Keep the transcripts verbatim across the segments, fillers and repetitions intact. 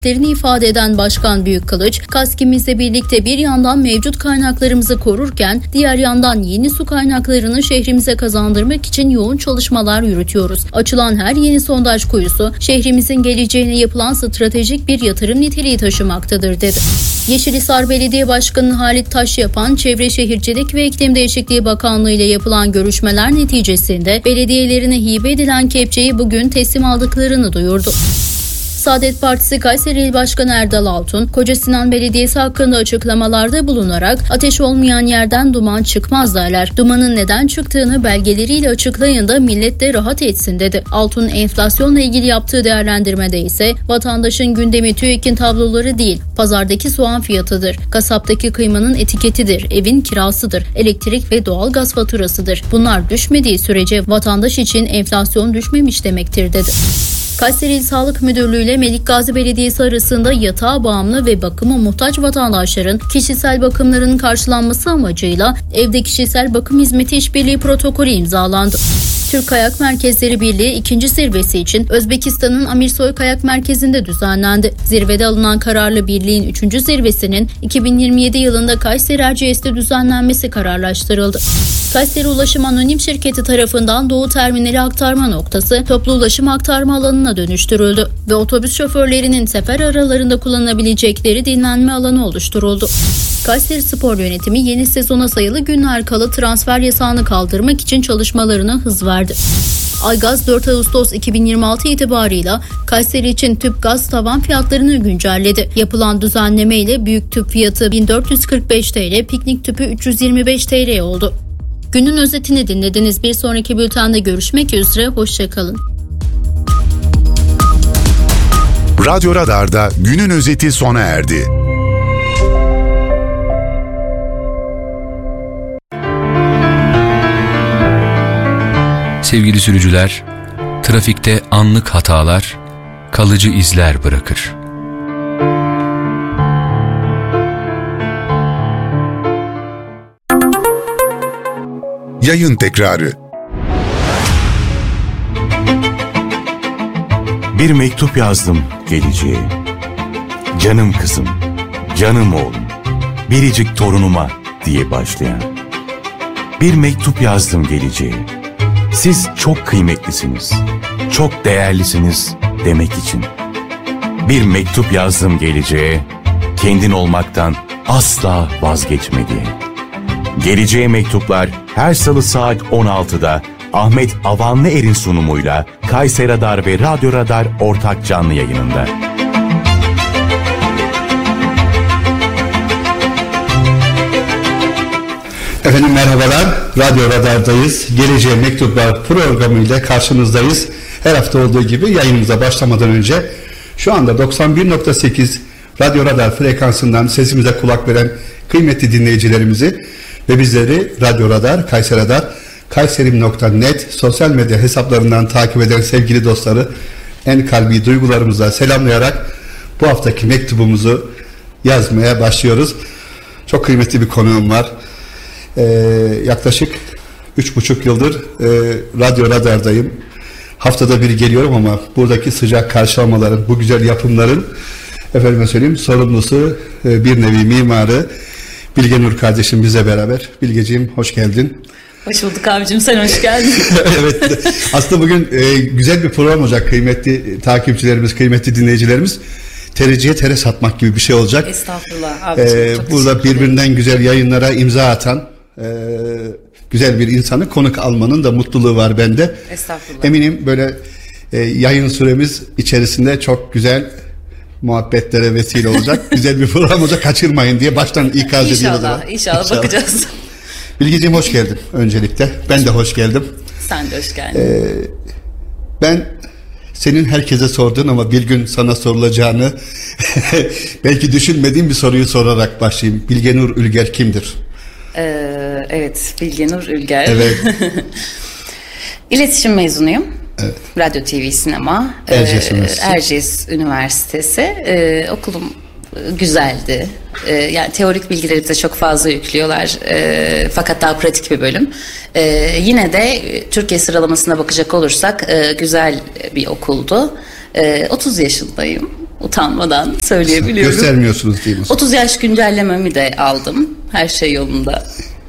ifade eden Başkan Büyükkılıç, KASKİ'mizle birlikte bir yandan mevcut kaynaklarımızı korurken diğer yandan yeni su kaynaklarını şehrimize kazandırmak için yoğun çalışmalar yürütüyoruz. Açılan her yeni sondaj kuyusu şehrimizin geleceğine yapılan stratejik bir yatırım niteliği taşımaktadır dedi. Yeşilhisar Belediye Başkanı Halit Taşyapan, Çevre Şehircilik ve İklim Değişikliği Bakanlığı ile yapılan görüşmeler neticesinde belediyelerine hibe edilen kepçeyi bugün teslim aldıklarını duyurdu. Saadet Partisi Kayseri İl Başkanı Erdal Altun, Kocasinan Belediyesi hakkında açıklamalarda bulunarak ateş olmayan yerden duman çıkmaz derler. Dumanın neden çıktığını belgeleriyle açıklayın da millet de rahat etsin dedi. Altun enflasyonla ilgili yaptığı değerlendirmede ise vatandaşın gündemi TÜİK'in tabloları değil, pazardaki soğan fiyatıdır, kasaptaki kıymanın etiketidir, evin kirasıdır, elektrik ve doğalgaz faturasıdır. Bunlar düşmediği sürece vatandaş için enflasyon düşmemiş demektir dedi. Kayseri İl Sağlık Müdürlüğü ile Melikgazi Belediyesi arasında yatağa bağımlı ve bakıma muhtaç vatandaşların kişisel bakımlarının karşılanması amacıyla evde kişisel bakım hizmeti işbirliği protokolü imzalandı. Türk Kayak Merkezleri Birliği ikinci zirvesi için Özbekistan'ın Amirsoy Kayak Merkezi'nde düzenlendi. Zirvede alınan kararla birliğin üçüncü zirvesinin iki bin yirmi yedi yılında Kayseri Erciyes'te düzenlenmesi kararlaştırıldı. Kayseri Ulaşım Anonim Şirketi tarafından Doğu Terminali aktarma noktası toplu ulaşım aktarma alanına dönüştürüldü ve otobüs şoförlerinin sefer aralarında kullanabilecekleri dinlenme alanı oluşturuldu. Kayseri Spor Yönetimi yeni sezona sayılı günler kala transfer yasağını kaldırmak için çalışmalarına hız verdi. Aygaz dört Ağustos iki bin yirmi altı itibarıyla Kayseri için tüp gaz tavan fiyatlarını güncelledi. Yapılan düzenleme ile büyük tüp fiyatı bin dört yüz kırk beş TL, piknik tüpü üç yüz yirmi beş TL oldu. Günün özetini dinlediniz. Bir sonraki bültende görüşmek üzere. Hoşçakalın. Radyo Radar'da günün özeti sona erdi. Sevgili sürücüler, trafikte anlık hatalar kalıcı izler bırakır. Yayın tekrarı. Bir mektup yazdım geleceğe. Canım kızım, canım oğlum, biricik torunuma diye başlayan. Bir mektup yazdım geleceğe. Siz çok kıymetlisiniz, çok değerlisiniz demek için. Bir mektup yazdım geleceğe, kendin olmaktan asla vazgeçme diye. Geleceğe mektuplar her salı saat on altıda Ahmet Avanlıer'in sunumuyla Kayseri Radar ve Radyo Radar ortak canlı yayınında. Efendim merhabalar, Radyo Radar'dayız. Geleceğe Mektuplar programıyla karşınızdayız. Her hafta olduğu gibi yayınımıza başlamadan önce şu anda doksan bir nokta sekiz Radyo Radar frekansından sesimize kulak veren kıymetli dinleyicilerimizi ve bizleri Radyo Radar, Kayseri Radar, kayserim nokta net sosyal medya hesaplarından takip eden sevgili dostları en kalbi duygularımızla selamlayarak bu haftaki mektubumuzu yazmaya başlıyoruz. Çok kıymetli bir konuğum var. Ee, yaklaşık üç buçuk yıldır e, Radyo Radar'dayım. Haftada bir geliyorum ama buradaki sıcak karşılamaların, bu güzel yapımların efendime söyleyeyim sorumlusu, e, bir nevi mimarı Bilge Nur kardeşim bizle beraber. Bilgeciğim hoş geldin. Hoş bulduk abicim, sen hoş geldin. Evet, aslında bugün e, güzel bir program olacak kıymetli takipçilerimiz, kıymetli dinleyicilerimiz. Tereciye tere satmak gibi bir şey olacak. Estağfurullah abicim. Ee, burada birbirinden güzel yayınlara imza atan e, güzel bir insanı konuk almanın da mutluluğu var bende. Estağfurullah. Eminim böyle e, yayın süremiz içerisinde çok güzel muhabbetlere vesile olacak. Güzel bir program olacak, kaçırmayın diye baştan ikaz ediyoruz. İnşallah, inşallah, inşallah bakacağız. Bilgeciğim hoş geldin öncelikle. Ben de hoş geldim. Sen de hoş geldin. Ee, ben senin herkese sorduğun ama bir gün sana sorulacağını belki düşünmediğim bir soruyu sorarak başlayayım. Bilge Nur Ülger kimdir? Ee, evet, Bilge Nur Ülger. Evet. İletişim mezunuyum. Evet. Radyo, T V, sinema. Erciyes ee, Üniversitesi. Erciyes Üniversitesi. Ee, okulum güzeldi. Ee, yani teorik bilgileri bize çok fazla yüklüyorlar. Ee, fakat daha pratik bir bölüm. Ee, yine de Türkiye sıralamasına bakacak olursak e, güzel bir okuldu. E, otuz yaşındayım. utanmadan söyleyebiliyorum. Göstermiyorsunuz değil mi? otuz yaş güncellememi de aldım. Her şey yolunda.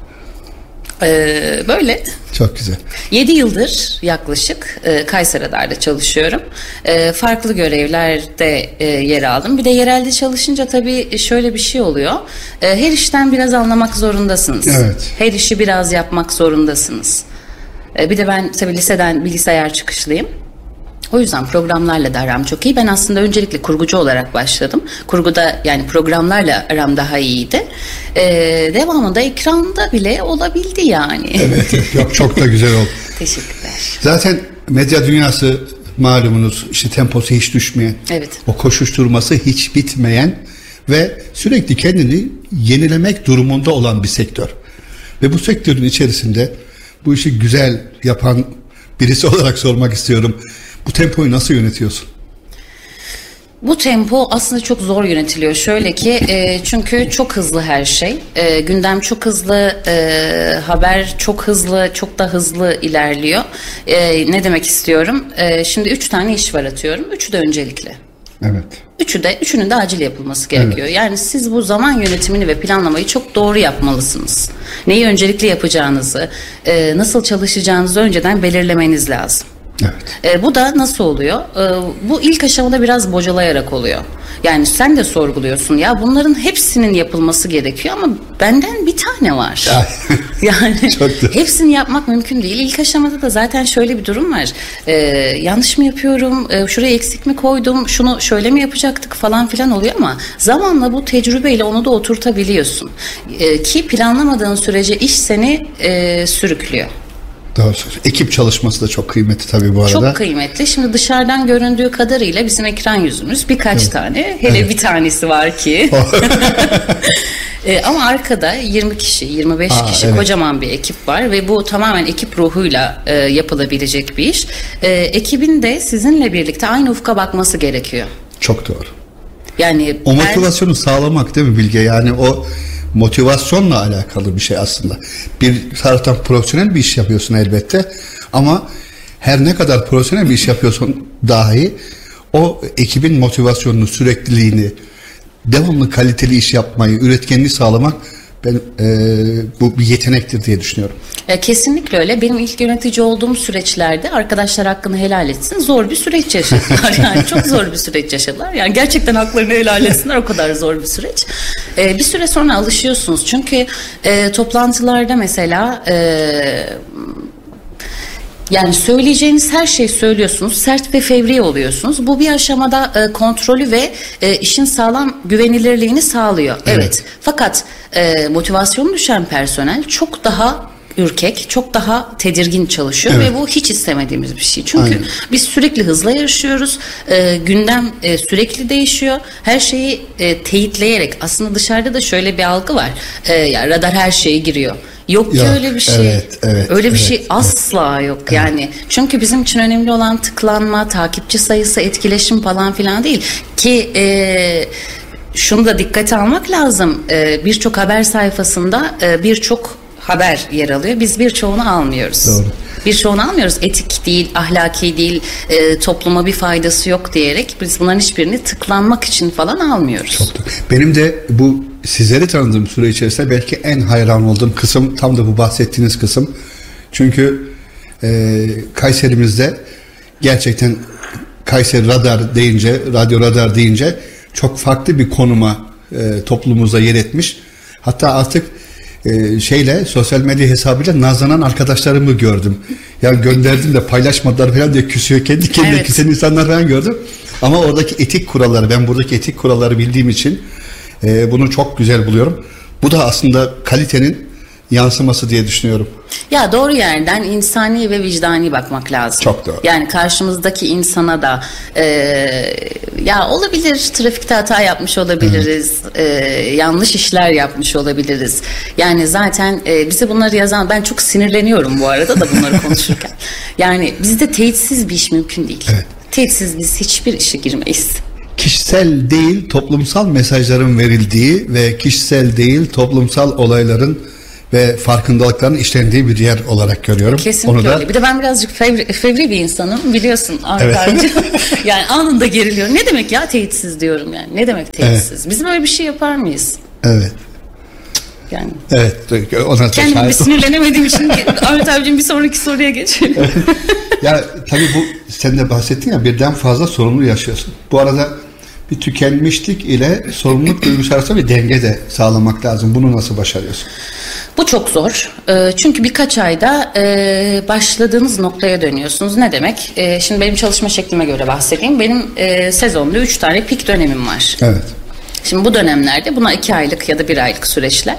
Ee, böyle. Çok güzel. yedi yıldır yaklaşık e, Kayseri Radar'da çalışıyorum. E, farklı görevlerde e, yer aldım. Bir de yerelde çalışınca tabii şöyle bir şey oluyor. E, her işten biraz anlamak zorundasınız. Evet. Her işi biraz yapmak zorundasınız. E, bir de ben tabii liseden bilgisayar çıkışlıyım. O yüzden programlarla da aram çok iyi. Ben aslında öncelikle kurgucu olarak başladım. Kurguda yani programlarla aram daha iyiydi. Ee, devamında ekranda bile olabildi yani. Evet, yok, çok da güzel oldu. Teşekkürler. Zaten medya dünyası malumunuz işte temposu hiç düşmeyen, evet. o koşuşturması hiç bitmeyen ve sürekli kendini yenilemek durumunda olan bir sektör. Ve bu sektörün içerisinde bu işi güzel yapan birisi olarak sormak istiyorum. Bu tempoyu nasıl yönetiyorsun? Bu tempo aslında çok zor yönetiliyor. Şöyle ki e, çünkü çok hızlı her şey. E, gündem çok hızlı, e, haber çok hızlı, çok da hızlı ilerliyor. E, ne demek istiyorum? E, şimdi üç tane iş var atıyorum. Üçü de öncelikli. Evet. Üçü de, üçünün de acil yapılması gerekiyor. Evet. Yani siz bu zaman yönetimini ve planlamayı çok doğru yapmalısınız. Neyi öncelikli yapacağınızı, e, nasıl çalışacağınızı önceden belirlemeniz lazım. Evet. E, bu da nasıl oluyor? E, bu ilk aşamada biraz bocalayarak oluyor. Yani sen de sorguluyorsun ya bunların hepsinin yapılması gerekiyor ama benden bir tane var. Yani hepsini yapmak mümkün değil. İlk aşamada da zaten şöyle bir durum var. E, yanlış mı yapıyorum? E, şuraya eksik mi koydum? Şunu şöyle mi yapacaktık falan filan oluyor ama zamanla bu tecrübeyle onu da oturtabiliyorsun. E, ki planlamadığın sürece iş seni e, sürüklüyor. Doğru. Ekip çalışması da çok kıymetli tabii bu arada. Çok kıymetli. Şimdi dışarıdan göründüğü kadarıyla bizim ekran yüzümüz birkaç evet. tane. Hele evet. bir tanesi var ki. e, ama arkada yirmi kişi, yirmi beş Aa, kişi evet. kocaman bir ekip var ve bu tamamen ekip ruhuyla e, yapılabilecek bir iş. E, ekibin de sizinle birlikte aynı ufka bakması gerekiyor. Çok doğru. Yani o motivasyonu ben... sağlamak değil mi Bilge? Yani o motivasyonla alakalı bir şey aslında. Bir taraftan profesyonel bir iş yapıyorsun elbette ama her ne kadar profesyonel bir iş yapıyorsun dahi o ekibin motivasyonunu, sürekliliğini, devamlı kaliteli iş yapmayı, üretkenliği sağlamak ben e, bu bir yetenektir diye düşünüyorum. E, kesinlikle öyle. Benim ilk yönetici olduğum süreçlerde arkadaşlar hakkını helal etsin. Zor bir süreç yaşadılar. Yani çok zor bir süreç yaşadılar. Yani gerçekten haklarını helal etsinler. O kadar zor bir süreç. E, bir süre sonra alışıyorsunuz. Çünkü e, toplantılarda mesela e, yani söyleyeceğiniz her şeyi söylüyorsunuz. Sert ve fevri oluyorsunuz. Bu bir aşamada e, kontrolü ve e, işin sağlam güvenilirliğini sağlıyor. Evet. evet. Fakat e, motivasyonu düşen personel çok daha ürkek, çok daha tedirgin çalışıyor evet. ve bu hiç istemediğimiz bir şey. Çünkü Aynen. biz sürekli hızla yarışıyoruz. E, gündem e, sürekli değişiyor. Her şeyi e, teyitleyerek aslında dışarıda da şöyle bir algı var. E, ya radar her şeye giriyor. Yok, yok ki öyle bir şey. Evet, evet, öyle bir evet, şey asla evet. yok evet. yani. Çünkü bizim için önemli olan tıklanma, takipçi sayısı, etkileşim falan filan değil. Ki e, şunu da dikkate almak lazım. E, birçok haber sayfasında e, birçok haber yer alıyor. Biz birçoğunu almıyoruz. Doğru. Birçoğunu almıyoruz. Etik değil, ahlaki değil, e, topluma bir faydası yok diyerek biz bunların hiçbirini tıklanmak için falan almıyoruz. Çok doğru. Benim de bu sizleri tanıdığım süre içerisinde belki en hayran olduğum kısım tam da bu bahsettiğiniz kısım. Çünkü e, Kayserimizde gerçekten Kayseri Radar deyince, Radyo Radar deyince çok farklı bir konuma e, toplumumuzda yer etmiş. Hatta artık e, şeyle sosyal medya hesabıyla nazlanan arkadaşlarımı gördüm. Ya gönderdim de paylaşmadılar falan diye küsüyor. Kendi kendine evet. küsen insanlar falan gördüm. Ama oradaki etik kuralları, ben buradaki etik kuralları bildiğim için e, bunu çok güzel buluyorum. Bu da aslında kalitenin yansıması diye düşünüyorum. Ya doğru yerden insani ve vicdani bakmak lazım. Çok doğru. Yani karşımızdaki insana da e, ya olabilir trafikte hata yapmış olabiliriz, e, yanlış işler yapmış olabiliriz. Yani zaten e, bize bunları yazan, ben çok sinirleniyorum bu arada da bunları konuşurken. Yani bizde teyitsiz bir iş mümkün değil. Evet. Teyitsiz biz hiçbir işe girmeyiz. Kişisel değil toplumsal mesajların verildiği ve kişisel değil toplumsal olayların ve farkındalıkların işlendiği bir yer olarak görüyorum. Kesinlikle Onu da... öyle. Bir de ben birazcık fevri, fevri bir insanım biliyorsun Ahmet Evet. amca. Yani anında geriliyorum. Ne demek ya teyitsiz diyorum yani. Ne demek teyitsiz? Biz böyle bir şey yapar mıyız? Evet. Yani Evet. Ona da kendim bir şahit- sinirlenemediğim için Ahmet abicim bir sonraki soruya geçelim. Ya tabii bu sen de bahsettin ya, birden fazla sorumluluğu yaşıyorsun. Bu arada bir tükenmişlik ile sorumluluk duygusu arasında bir denge de sağlamak lazım. Bunu nasıl başarıyorsun? Bu çok zor. Ee, Çünkü birkaç ayda e, başladığınız noktaya dönüyorsunuz. Ne demek? E, Şimdi benim çalışma şeklime göre bahsedeyim. Benim e, sezonda üç tane pik dönemim var. Evet. Şimdi bu dönemlerde buna iki aylık ya da bir aylık süreçler.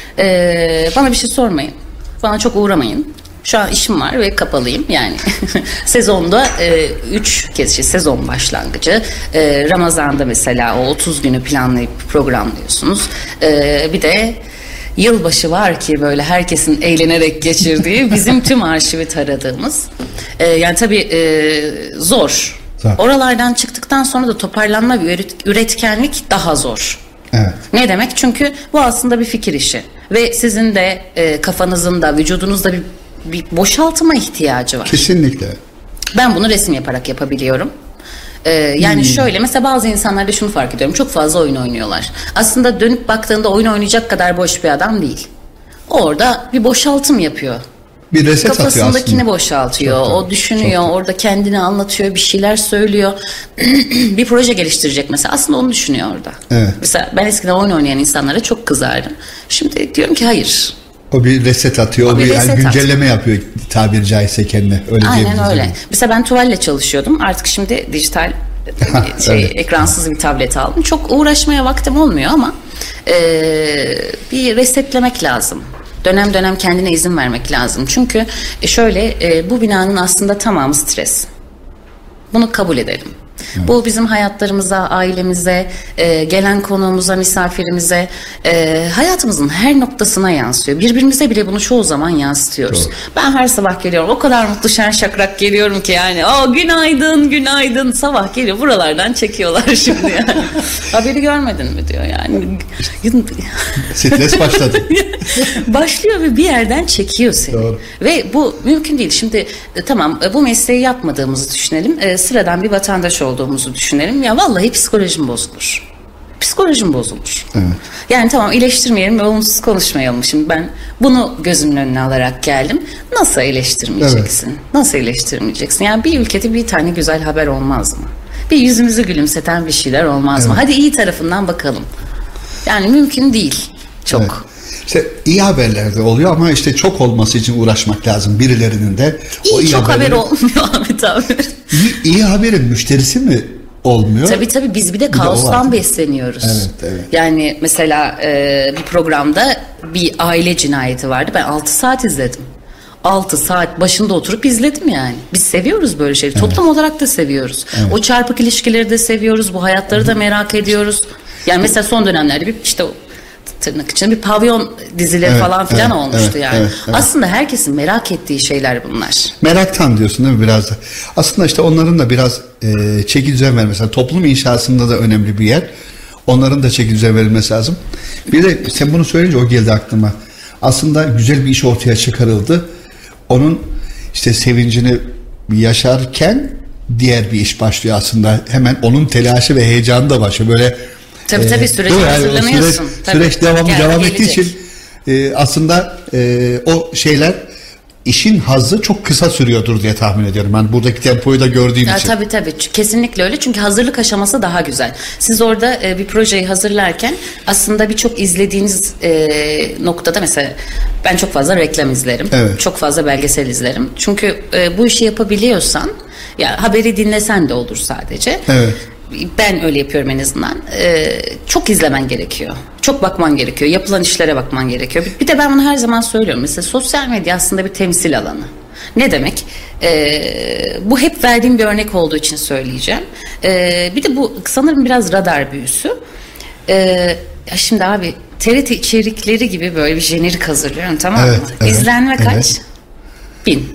Ee, bana bir şey sormayın. Bana çok uğramayın. Şu an işim var ve kapalıyım yani. Sezonda e, üç kez işte sezon başlangıcı. E, Ramazan'da mesela o otuz günü planlayıp programlıyorsunuz. E, bir de yılbaşı var ki böyle herkesin eğlenerek geçirdiği bizim tüm arşivi taradığımız. E, yani tabii e, zor. Zor. Oralardan çıktıktan sonra da toparlanma ve üret- üretkenlik daha zor. Evet. Ne demek? Çünkü bu aslında bir fikir işi. Ve sizin de e, kafanızın da vücudunuzda bir, bir boşaltma ihtiyacı var. Kesinlikle. Ben bunu resim yaparak yapabiliyorum. Ee, yani şöyle mesela bazı insanlarda şunu fark ediyorum. Çok fazla oyun oynuyorlar. Aslında dönüp baktığında oyun oynayacak kadar boş bir adam değil. Orada bir boşaltım yapıyor. Bir reset atıyor aslında. Kafasındakini boşaltıyor. Çok o doğru, düşünüyor. çok doğru. Orada kendini anlatıyor. Bir şeyler söylüyor. Bir proje geliştirecek mesela. Aslında onu düşünüyor orada. Evet. Mesela ben eskiden oyun oynayan insanlara çok kızardım. Şimdi diyorum ki hayır. O bir reset atıyor. O, O bir bir, yani reset güncelleme yapıyor tabiri caizse kendine. Öyle Aynen diyebiliriz öyle. yani. Mesela ben tuvalle çalışıyordum. Artık şimdi dijital şey Evet. ekransız bir tablet aldım. Çok uğraşmaya vaktim olmuyor ama e, bir resetlemek lazım. Dönem dönem kendine izin vermek lazım. Çünkü e, şöyle e, bu binanın aslında tamamı stres. Bunu kabul edelim. Evet. Bu bizim hayatlarımıza, ailemize, e, gelen konuğumuza, misafirimize, e, hayatımızın her noktasına yansıyor. Birbirimize bile bunu çoğu zaman yansıtıyoruz. Doğru. Ben her sabah geliyorum. O kadar mutlu şen şakrak geliyorum ki yani. Aa, günaydın, günaydın. Sabah geliyor. Buralardan çekiyorlar şimdi yani. Haberi görmedin mi diyor yani. Stres başladı. Başlıyor ve bir yerden çekiyor seni. Doğru. Ve bu mümkün değil. Şimdi e, tamam e, bu mesleği yapmadığımızı düşünelim. E, sıradan bir vatandaş olduğumuzu düşünelim. Ya vallahi psikolojim bozulur. Psikolojim bozulur. Evet. Yani tamam eleştirmeyelim ve olumsuz konuşmayalım. Şimdi ben bunu gözümün önüne alarak geldim. Nasıl eleştirmeyeceksin? Evet. Nasıl eleştirmeyeceksin? Yani bir ülkede bir tane güzel haber olmaz mı? Bir yüzümüzü gülümseten bir şeyler olmaz mı? Evet. Hadi iyi tarafından bakalım. Yani mümkün değil. Çok. Evet. İşte iyi haberler de oluyor ama işte çok olması için uğraşmak lazım birilerinin de. İyi, çok haber haberleri- olmuyor Ahmet abi. İyi, iyi haberin müşterisi mi olmuyor? Tabii tabii biz bir de Bir de o kaostan var. besleniyoruz. Evet, evet. Yani mesela e, bir programda bir aile cinayeti vardı. Ben altı saat izledim. altı saat başında oturup izledim yani. Biz seviyoruz böyle şeyleri. Toplum olarak da seviyoruz. O çarpık ilişkileri de seviyoruz. Bu hayatları da merak ediyoruz. Yani mesela son dönemlerde bir işte o tırnak içinde bir pavyon dizileri Evet, falan filan evet, olmuştu evet, yani. evet, evet. Aslında herkesin merak ettiği şeyler bunlar. Meraktan diyorsun değil mi biraz da? Aslında işte onların da biraz e, çeki düzen vermesi lazım. Toplum inşasında da önemli bir yer. Onların da çeki düzen verilmesi lazım. Bir de sen bunu söyleyince o geldi aklıma. Aslında güzel bir iş ortaya çıkarıldı. Onun işte sevincini yaşarken diğer bir iş başlıyor aslında. Hemen onun telaşı ve heyecanı da başlıyor. Böyle Tabii tabii sürece değil mi? Yani o hazırlanıyorsun. Süreç, Tabii. süreç devamlı Gel- devam ettiği gelecek. için e, aslında e, o şeyler işin hazzı çok kısa sürüyordur diye tahmin ediyorum. Ben buradaki tempoyu da gördüğüm Ya, için. tabii tabii Ç- kesinlikle öyle çünkü hazırlık aşaması daha güzel. Siz orada e, bir projeyi hazırlarken aslında birçok izlediğiniz e, noktada mesela ben çok fazla reklam izlerim. Evet. Çok fazla belgesel izlerim. Çünkü e, bu işi yapabiliyorsan ya haberi dinlesen de olur sadece. Evet. Ben öyle yapıyorum en azından. Ee, çok izlemen gerekiyor. Çok bakman gerekiyor. Yapılan işlere bakman gerekiyor. Bir, bir de ben bunu her zaman söylüyorum. Mesela sosyal medya aslında bir temsil alanı. Ne demek? Ee, bu hep verdiğim bir örnek olduğu için söyleyeceğim. Ee, bir de bu sanırım biraz radar büyüsü. Ee, ya şimdi abi T R T içerikleri gibi böyle bir jenerik hazırlıyorum, tamam mı? Evet, evet, İzlenme kaç? evet. Bin.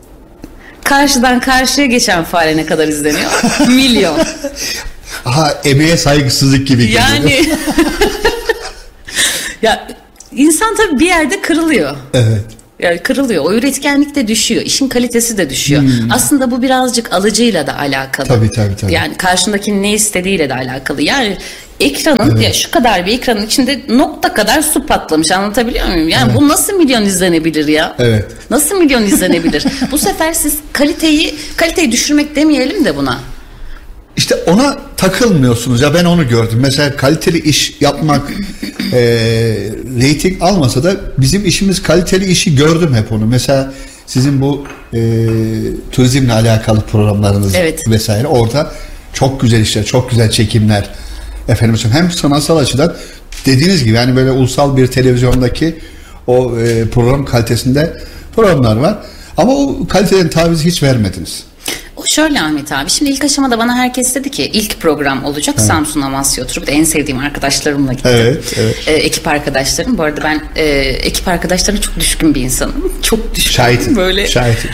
Karşıdan karşıya geçen fare ne kadar izleniyor? Milyon. Aha, emeğe saygısızlık gibi geliyor. Yani ya insan tabii bir yerde kırılıyor. Evet. Yani kırılıyor. O üretkenlik de düşüyor. İşin kalitesi de düşüyor. Hmm. Aslında bu birazcık alıcıyla da alakalı. Tabii tabii tabii. Yani karşındakinin ne istediğiyle de alakalı. Yani ekranın evet. ya şu kadar bir ekranın içinde nokta kadar su patlamış, anlatabiliyor muyum? Yani evet. bu nasıl milyon izlenebilir ya? Evet. Nasıl milyon izlenebilir? Bu sefer siz kaliteyi kaliteyi düşürmek demeyelim de buna. İşte ona takılmıyorsunuz ya, ben onu gördüm. Mesela kaliteli iş yapmak e, reyting almasa da bizim işimiz kaliteli işi gördüm hep onu. Mesela sizin bu e, turizmle alakalı programlarınız evet. vesaire, orada çok güzel işler, çok güzel çekimler. Efendim hem sanatsal açıdan dediğiniz gibi yani böyle ulusal bir televizyondaki o e, program kalitesinde programlar var. Ama o kaliteden taviz hiç vermediniz. O şöyle Ahmet abi, şimdi ilk aşamada bana herkes dedi ki ilk program olacak evet. Samsun Amasya oturup da en sevdiğim arkadaşlarımla gittim. Evet, evet. E, ekip arkadaşlarım. Bu arada ben e, ekip arkadaşlarına çok düşkün bir insanım. Çok düşkün. Şahitim. Böyle. Şahitim.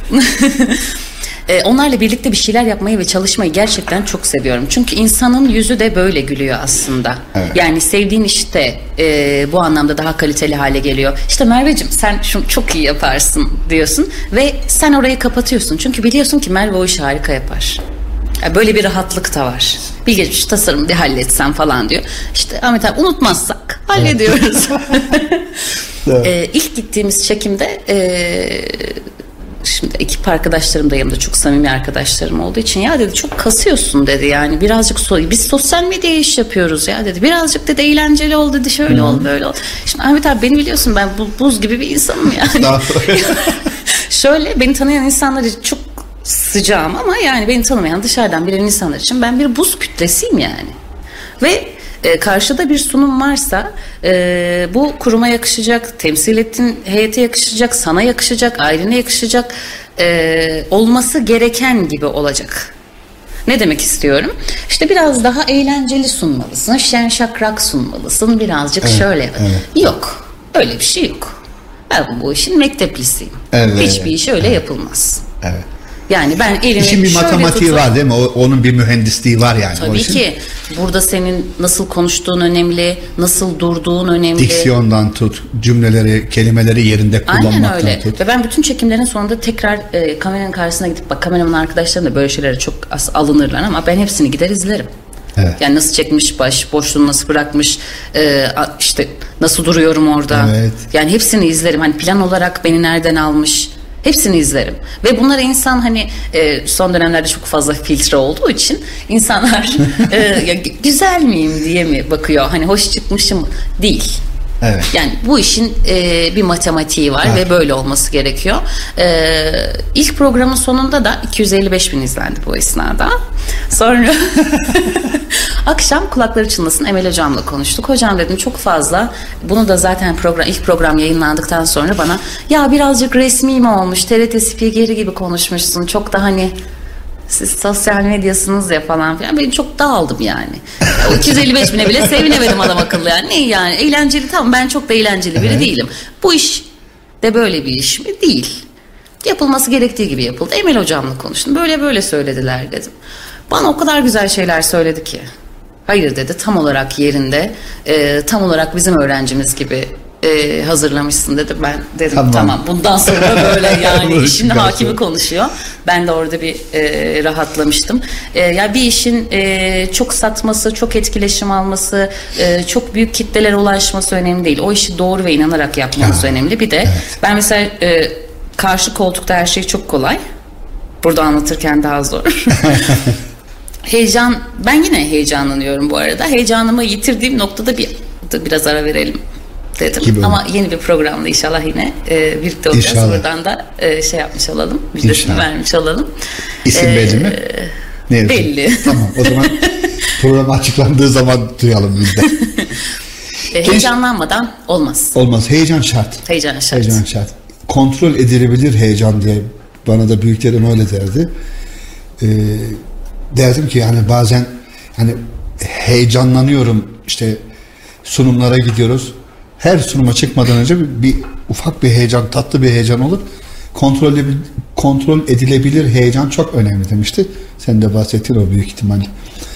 e, onlarla birlikte bir şeyler yapmayı ve çalışmayı gerçekten çok seviyorum. Çünkü insanın yüzü de böyle gülüyor aslında. Evet. Yani sevdiğin işte e, bu anlamda daha kaliteli hale geliyor. İşte Merveciğim sen şunu çok iyi yaparsın diyorsun ve sen orayı kapatıyorsun. Çünkü biliyorsun ki Merve o işi harika yapar. Yani böyle bir rahatlık da var. Bir gece şu tasarımı bir halletsen falan diyor. İşte Ahmet abi unutmazsak hallediyoruz. Evet. e, ilk gittiğimiz çekimde e, şimdi ekip arkadaşlarım da yanımda, çok samimi arkadaşlarım olduğu için ya dedi çok kasıyorsun dedi, yani birazcık so biz sosyal medya iş yapıyoruz ya dedi, birazcık dedi eğlenceli ol dedi, şöyle ol böyle ol. Şimdi Ahmet abi beni biliyorsun, ben bu, buz gibi bir insanım yani. Şöyle beni tanıyan insanlar için çok sıcağım ama yani beni tanımayan dışarıdan bilen insanlar için ben bir buz kütlesiyim yani. Ve e, karşıda bir sunum varsa e, bu kuruma yakışacak, temsil ettiğin heyete yakışacak, sana yakışacak, ailene yakışacak, e, olması gereken gibi olacak. Ne demek istiyorum? İşte biraz daha eğlenceli sunmalısın, şen şakrak sunmalısın, birazcık evet, şöyle. Evet. Yok, öyle bir şey yok. Ben bu işin mekteplisiyim. Evet, hiçbir iş öyle evet. yapılmaz. Evet. Yani ben elimi İşin bir matematiği tutup, var değil mi? O, onun bir mühendisliği var yani. Tabii ki. Burada senin nasıl konuştuğun önemli, nasıl durduğun önemli. Diksiyondan tut, cümleleri, kelimeleri yerinde kullanmaktan tut. Aynen öyle. Tut. Ve ben bütün çekimlerin sonunda tekrar e, kameranın karşısına gidip, bak kameraman arkadaşlarım da böyle şeylere çok alınırlar ama ben hepsini gider izlerim. Evet. Yani nasıl çekmiş baş, boşluğunu nasıl bırakmış, e, işte nasıl duruyorum orada. Evet. Yani hepsini izlerim. Hani plan olarak beni nereden almış. Hepsini izlerim. Ve bunlara insan hani e, son dönemlerde çok fazla filtre olduğu için insanlar e, ya, güzel miyim diye mi bakıyor? Hani hoş çıkmışım değil. Evet. Yani bu işin e, bir matematiği var evet. ve böyle olması gerekiyor. E, ilk programın sonunda da iki yüz elli beş bin izlendi bu esnada. Sonra akşam kulakları çınlasın Emel hocamla konuştuk. Hocam dedim çok fazla. Bunu da zaten program ilk program yayınlandıktan sonra bana ya birazcık resmi mi olmuş? T R T spikeri gibi konuşmuşsun. Çok da hani siz sosyal medyasınız ya falan filan. Ben çok dağıldım yani. O iki yüz elli beş bine bile sevinemedim adam akıllı yani. Ne yani eğlenceli, tamam ben çok da eğlenceli biri evet. değilim. Bu iş de böyle bir iş mi? Değil. Yapılması gerektiği gibi yapıldı. Emel hocamla konuştum. Böyle böyle söylediler dedim. Bana o kadar güzel şeyler söyledi ki. Hayır dedi, tam olarak yerinde, e, tam olarak bizim öğrencimiz gibi e, hazırlamışsın dedi. Ben dedim tamam, tamam bundan sonra böyle yani işin hakimi konuşuyor. Ben de orada bir e, rahatlamıştım. E, ya yani bir işin e, çok satması, çok etkileşim alması, e, çok büyük kitlelere ulaşması önemli değil. O işi doğru ve inanarak yapmanız ya, önemli. Bir de evet. ben mesela e, karşı koltukta her şey çok kolay. Burada anlatırken daha zor. Heyecan, ben yine heyecanlanıyorum bu arada. Heyecanımı yitirdiğim noktada bir biraz ara verelim dedim. Gibi ama yeni bir programda inşallah yine e, birlikte olacağız. İnşallah. Buradan da e, şey yapmış olalım, müjdesini vermiş olalım. İsim ee, belli mi? Ne belli. Tamam, o zaman program açıklandığı zaman duyalım biz de. e, heyecanlanmadan olmaz. Olmaz, heyecan şart. Heyecan şart. Heyecan şart. Kontrol edilebilir heyecan diye bana da büyüklerim öyle derdi. Ee, derdim ki yani bazen hani heyecanlanıyorum, işte sunumlara gidiyoruz. Her sunuma çıkmadan önce bir, bir ufak bir heyecan, tatlı bir heyecan olur. Kontrol, kontrol edilebilir heyecan çok önemli demişti. Sen de bahsettin o büyük ihtimalle.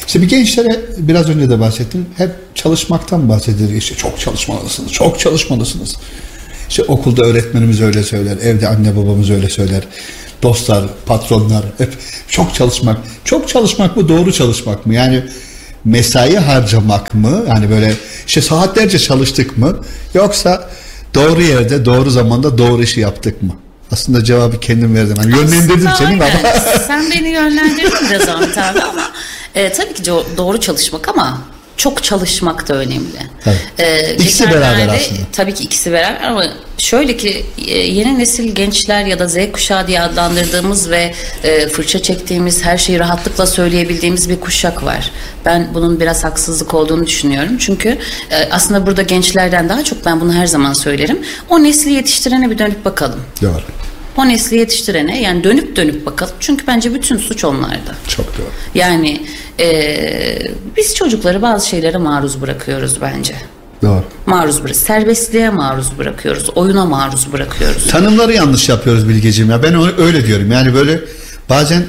İşte bir gençlere biraz önce de bahsettim. Hep çalışmaktan bahsedilir. İşte çok çalışmalısınız, çok çalışmalısınız. İşte okulda öğretmenimiz öyle söyler, evde anne babamız öyle söyler. Dostlar, patronlar hep çok çalışmak. Çok çalışmak mı, doğru çalışmak mı? Yani mesai harcamak mı? Yani böyle işte saatlerce çalıştık mı? Yoksa doğru yerde, doğru zamanda doğru işi yaptık mı? Aslında cevabı kendim verdim. Yani yönlendirdim seni ama. Sen beni yönlendirdin biraz Ahmet abi ama e, tabii ki doğru çalışmak ama çok çalışmak da önemli. Ee, ikisi beraber aslında. Tabii ki ikisi beraber ama şöyle ki yeni nesil gençler ya da Z kuşağı diye adlandırdığımız ve e, fırça çektiğimiz, her şeyi rahatlıkla söyleyebildiğimiz bir kuşak var. Ben bunun biraz haksızlık olduğunu düşünüyorum. Çünkü e, aslında burada gençlerden daha çok, ben bunu her zaman söylerim, o nesli yetiştirene bir dönüp bakalım. Doğru. O nesli yetiştirene yani dönüp dönüp bakalım. Çünkü bence bütün suç onlarda. Çok doğru. Yani e, biz çocukları bazı şeylere maruz bırakıyoruz bence. Doğru. Maruz bırakıyoruz. Serbestliğe maruz bırakıyoruz. Oyuna maruz bırakıyoruz. Tanımları yanlış yapıyoruz Bilgeciğim ya. Ben öyle diyorum. Yani böyle bazen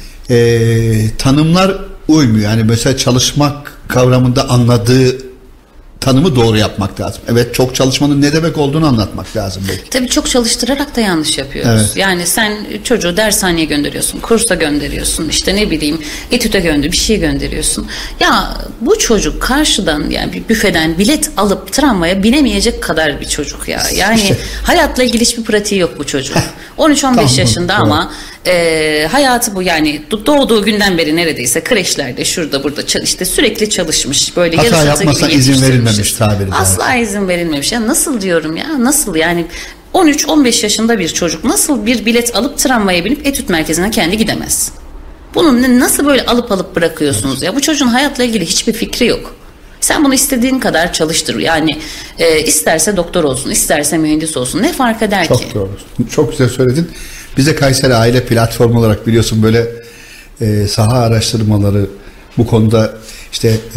e, tanımlar uymuyor. Yani mesela çalışmak kavramında anladığı tanımı doğru yapmak lazım. Evet, çok çalışmanın ne demek olduğunu anlatmak lazım belki. Tabii çok çalıştırarak da yanlış yapıyoruz. Evet. Yani sen çocuğu dershaneye gönderiyorsun, kursa gönderiyorsun, işte ne bileyim etüte gönder, bir şey gönderiyorsun. Ya bu çocuk karşıdan yani bir büfeden bilet alıp tramvaya binemeyecek kadar bir çocuk ya. Yani işte hayatla ilgili hiçbir pratiği yok bu çocuğun. on üç on beş tamam, yaşında evet. Ama e, hayatı bu yani doğduğu günden beri neredeyse kreşlerde şurada burada işte sürekli çalışmış. Böyle hata yapmasa izin verilmemiş tabiri. Asla zaten izin verilmemiş. Ya nasıl diyorum ya nasıl yani on üç on beş yaşında bir çocuk nasıl bir bilet alıp tramvaya binip etüt merkezine kendi gidemez? Bunun nasıl böyle alıp alıp bırakıyorsunuz ya? Bu çocuğun hayatla ilgili hiçbir fikri yok. Sen bunu istediğin kadar çalıştır. Yani e, isterse doktor olsun, isterse mühendis olsun. Ne fark eder Çok ki? Çok doğru. Çok güzel söyledin. Bize Kayseri Aile Platformu olarak biliyorsun böyle e, saha araştırmaları bu konuda işte e,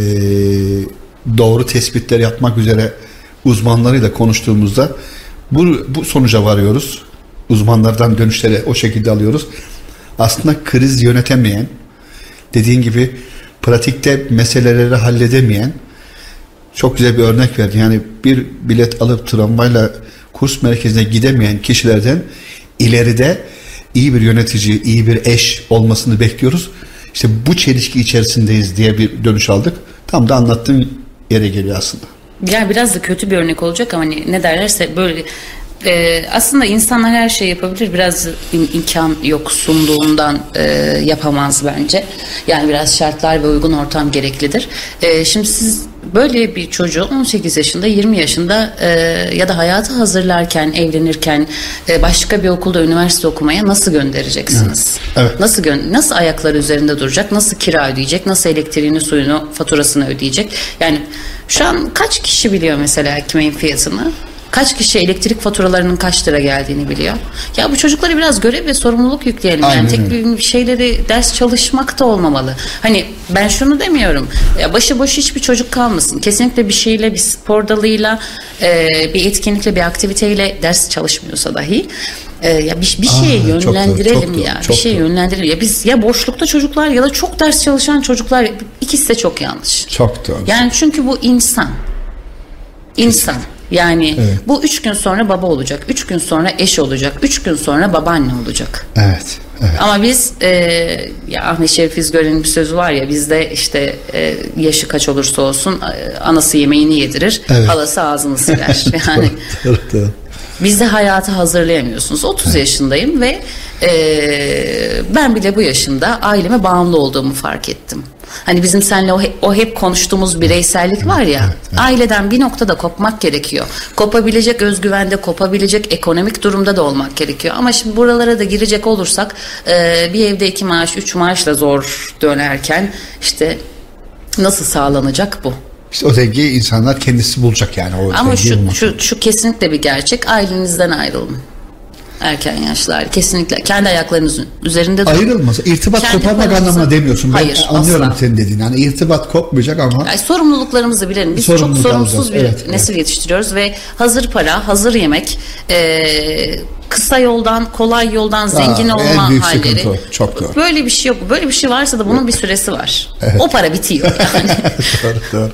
doğru tespitler yapmak üzere uzmanlarıyla konuştuğumuzda bu, bu sonuca varıyoruz. Uzmanlardan dönüşleri o şekilde alıyoruz. Aslında kriz yönetemeyen, dediğin gibi pratikte meseleleri halledemeyen, çok güzel bir örnek verdi. Yani bir bilet alıp tramvayla kurs merkezine gidemeyen kişilerden ileride iyi bir yönetici, iyi bir eş olmasını bekliyoruz. İşte bu çelişki içerisindeyiz diye bir dönüş aldık. Tam da anlattığın yere geliyor aslında. Yani biraz da kötü bir örnek olacak ama hani ne derlerse böyle e, aslında insanlar her şey yapabilir. Biraz im- imkan yok sunduğundan e, yapamaz bence. Yani biraz şartlar ve uygun ortam gereklidir. E, şimdi siz böyle bir çocuğu on sekiz yaşında, yirmi yaşında e, ya da hayatı hazırlarken, evlenirken e, başka bir okulda üniversite okumaya nasıl göndereceksiniz? Evet. Evet. Nasıl gö- nasıl ayakları üzerinde duracak? Nasıl kira ödeyecek? Nasıl elektriğini, suyunu, faturasını ödeyecek? Yani şu an kaç kişi biliyor mesela ekmeğin fiyatını? Kaç kişi elektrik faturalarının kaç lira geldiğini biliyor? Ya bu çocuklara biraz görev ve sorumluluk yükleyelim. Aynen. Yani tek bir şeyleri ders çalışmak da olmamalı. Hani ben şunu demiyorum. Ya başıboş hiçbir çocuk kalmasın. Kesinlikle bir şeyle, bir spor dalıyla, e, bir etkinlikle, bir aktiviteyle ders çalışmıyorsa dahi e, ya bir, bir şeye Aa, yönlendirelim çok doğru, ya. Çok bir şeye yönlendirelim. Ya biz ya boşlukta çocuklar ya da çok ders çalışan çocuklar, ikisi de çok yanlış. Çok doğru. Yani çünkü bu insan. İnsan. Yani evet. Bu üç gün sonra baba olacak, üç gün sonra eş olacak, üç gün sonra babaanne olacak. Evet. Evet. Ama biz e, ya Ahmet Şevki İzgör'ün bir sözü var ya, bizde işte e, yaşı kaç olursa olsun e, anası yemeğini yedirir, evet. Halası ağzını siler. Yani doğru, doğru. Bizde hayatı hazırlayamıyorsunuz. otuz evet. yaşındayım ve e, ben bile bu yaşında aileme bağımlı olduğumu fark ettim. Hani bizim seninle o, o hep konuştuğumuz bireysellik var ya, evet, evet. Aileden bir noktada kopmak gerekiyor. Kopabilecek özgüvende, kopabilecek ekonomik durumda da olmak gerekiyor. Ama şimdi buralara da girecek olursak e, bir evde iki maaş, üç maaşla zor dönerken işte nasıl sağlanacak bu? İşte o dengeyi insanlar kendisi bulacak yani. O ama şu, şu, şu kesinlikle bir gerçek, ailenizden ayrılın. Erken yaşlarda kesinlikle kendi ayaklarınızın üzerinde durun. Ayrılmaz. İrtibat Kendi koparmak paranızı- anlamına demiyorsun. Ben Hayır, anlıyorum asla. senin dediğini. Yani irtibat kopmayacak ama Yani sorumluluklarımızı bilelim. Biz çok Sorumluluk sorumsuz alacağız. bir Evet, nesil yetiştiriyoruz ve hazır para, hazır yemek, e, kısa yoldan, kolay yoldan zengin en olma büyük halleri. sıkıntı o. Çok doğru. Böyle bir şey yok. Böyle bir şey varsa da bunun bir süresi var. O para bitiyor yani. doğru, doğru.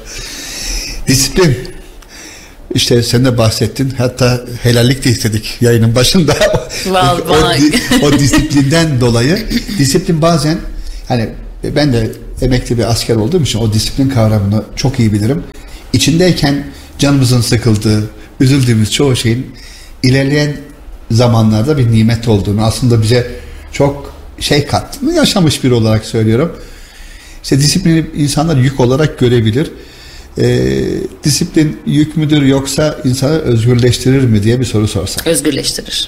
Disiplin. İşte sen de bahsettin. Hatta helallik de istedik yayının başında. Vallahi. o, di- o disiplinden dolayı. Disiplin bazen, hani ben de emekli bir asker olduğum için o disiplin kavramını çok iyi bilirim. İçindeyken canımızın sıkıldığı, üzüldüğümüz çoğu şeyin ilerleyen zamanlarda bir nimet olduğunu, aslında bize çok şey kattığını yaşamış biri olarak söylüyorum. İşte disiplini insanlar yük olarak görebilir. Ee, disiplin yük müdür yoksa insanı özgürleştirir mi diye bir soru sorsak. Özgürleştirir.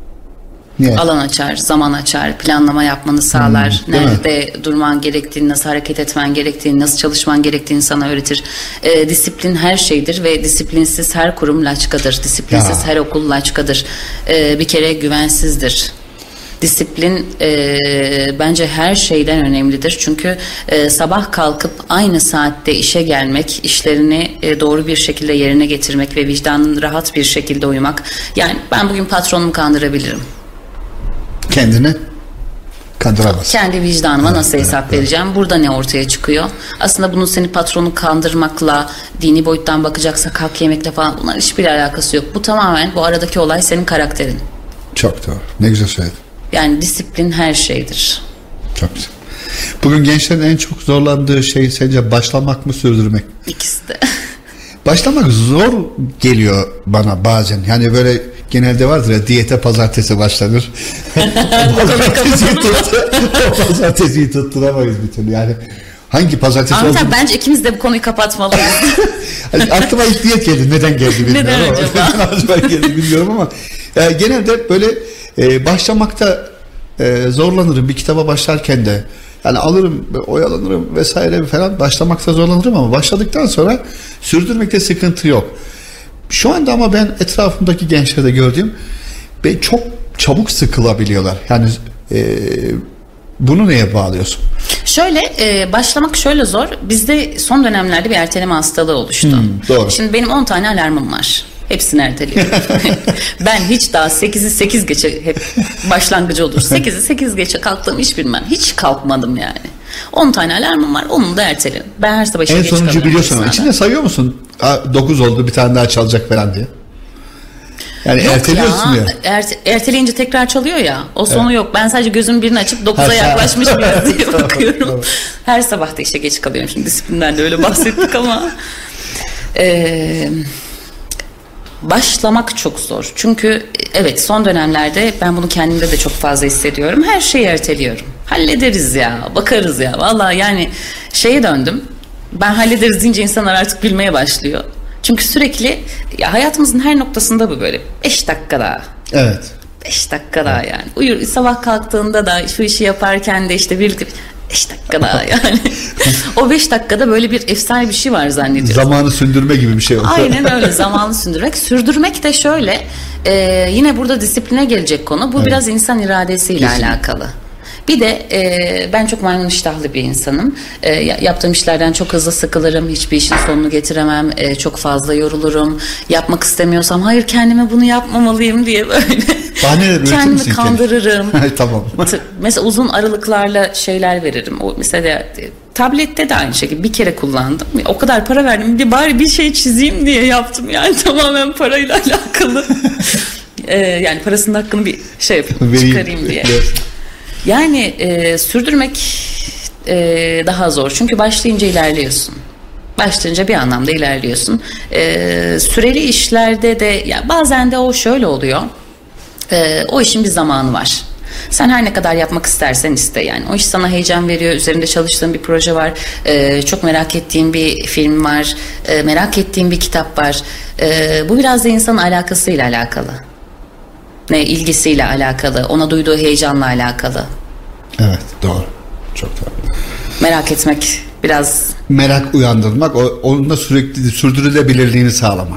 Niye? Alan açar, zaman açar, planlama yapmanı sağlar. Hmm, değil Nerede durman gerektiğini, nasıl hareket etmen gerektiğini, nasıl çalışman gerektiğini sana öğretir. Ee, disiplin her şeydir ve disiplinsiz her kurum laçkadır. Disiplinsiz Ya. her okul laçkadır. Ee, bir kere güvensizdir. Disiplin e, bence her şeyden önemlidir. Çünkü e, sabah kalkıp aynı saatte işe gelmek, işlerini e, doğru bir şekilde yerine getirmek ve vicdanın rahat bir şekilde uyumak. Yani ben bugün patronumu kandırabilirim. Kendini kandıramaz. Kendi vicdanıma Evet, nasıl hesap evet, vereceğim? Burada ne ortaya çıkıyor? Aslında bunun seni patronu kandırmakla, dini boyuttan bakacaksak hak yemekle falan, bunların hiçbir alakası yok. Bu tamamen, bu aradaki olay senin karakterin. Çok doğru. Ne güzel söyledin. Yani disiplin her şeydir. Çok güzel. Bugün gençlerin en çok zorlandığı şey sence başlamak mı, sürdürmek? İkisi de. Başlamak zor geliyor bana bazen. Yani böyle genelde vardır ya, diyete pazartesi başlanır. Pazartesiyi tut. O pazartesiyi tutturamayız bir türlü. Yani hangi pazartesi Ahmet oldu? abi, bence ikimiz de bu konuyu kapatmalıyız. Hani aklıma ilk diyet geldi. Neden geldi bilmiyorum Neden ama. acaba? Neden acaba geldi bilmiyorum ama. Yani genelde böyle e, başlamakta e, zorlanırım. Bir kitaba başlarken de. Yani alırım, oyalanırım vesaire falan. Başlamakta zorlanırım ama başladıktan sonra sürdürmekte sıkıntı yok. Şu anda ama ben etrafımdaki gençlerde gördüğüm ve çok çabuk sıkılabiliyorlar. Yani e, bunu neye bağlıyorsun? Şöyle e, başlamak şöyle zor. Bizde son dönemlerde bir erteleme hastalığı oluştu. Hmm, doğru. Şimdi benim on tane alarmım var. Hepsini erteliyorum. Ben hiç daha sekizi sekiz geçe hep başlangıcı olur. sekizi sekiz geçe kalktığımı hiç bilmem. Hiç kalkmadım yani. on tane alarmım var. Onu da ertelerim. Ben her sabah işe En geç sonuncu kalıyorum biliyorsun ama esnada. içinde sayıyor musun? dokuz oldu, bir tane daha çalacak falan diye. Yani Yok erteliyorsun ya. Erte, erteleyince tekrar çalıyor ya. O sonu yok. Ben sadece gözüm birini açıp dokuza Ha, yaklaşmış mıyız diye tamam, bakıyorum. tamam. Her sabah da işe geç kalıyorum. Şimdi disiplinden de öyle bahsettik ama. Eee... Başlamak çok zor. Çünkü evet, son dönemlerde ben bunu kendimde de çok fazla hissediyorum. Her şeyi erteliyorum. Hallederiz ya, bakarız ya. Vallahi yani şeye döndüm. Ben hallederiz deyince insanlar artık bilmeye başlıyor. Çünkü sürekli ya, hayatımızın her noktasında bu böyle. Beş dakika daha. Evet. Beş dakika daha yani. Uyur, sabah kalktığında da şu işi yaparken de işte birlikte beş dakika daha yani. O beş dakikada böyle bir efsane bir şey var zannediyorum. Zamanı sündürme gibi bir şey oldu. Aynen öyle, zamanı sündürmek. Sürdürmek de şöyle, e, yine burada disipline gelecek konu. Bu Evet. biraz insan iradesiyle Kesinlikle. alakalı. Bir de e, ben çok maymun iştahlı bir insanım. E, yaptığım işlerden çok hızlı sıkılırım. Hiçbir işin sonunu getiremem. E, çok fazla yorulurum. Yapmak istemiyorsam hayır, kendime bunu yapmamalıyım diye böyle Bahaneler üretir kendimi misin kendine? kandırırım. Tamam. T- Mesela uzun aralıklarla şeyler veririm. O mesela e, tablette de aynı şekilde bir kere kullandım. O kadar para verdim. Bir bari bir şey çizeyim diye yaptım. Yani tamamen parayla alakalı. e, yani parasının hakkını bir şey yapayım, Vereyim. çıkarayım diye. Evet. Yani e, sürdürmek e, daha zor. Çünkü başlayınca ilerliyorsun. Başlayınca bir anlamda ilerliyorsun. E, süreli işlerde de ya bazen de o şöyle oluyor. E, o işin bir zamanı var. Sen her ne kadar yapmak istersen iste yani. O iş sana heyecan veriyor. Üzerinde çalıştığın bir proje var. E, çok merak ettiğin bir film var. E, merak ettiğin bir kitap var. E, bu biraz da insanın alakasıyla alakalı. Ne ilgisiyle alakalı, ona duyduğu heyecanla alakalı. Evet, doğru. Çok doğru. Merak etmek biraz. Merak uyandırmak, o- onun da sürekli sürdürülebilirliğini sağlamak.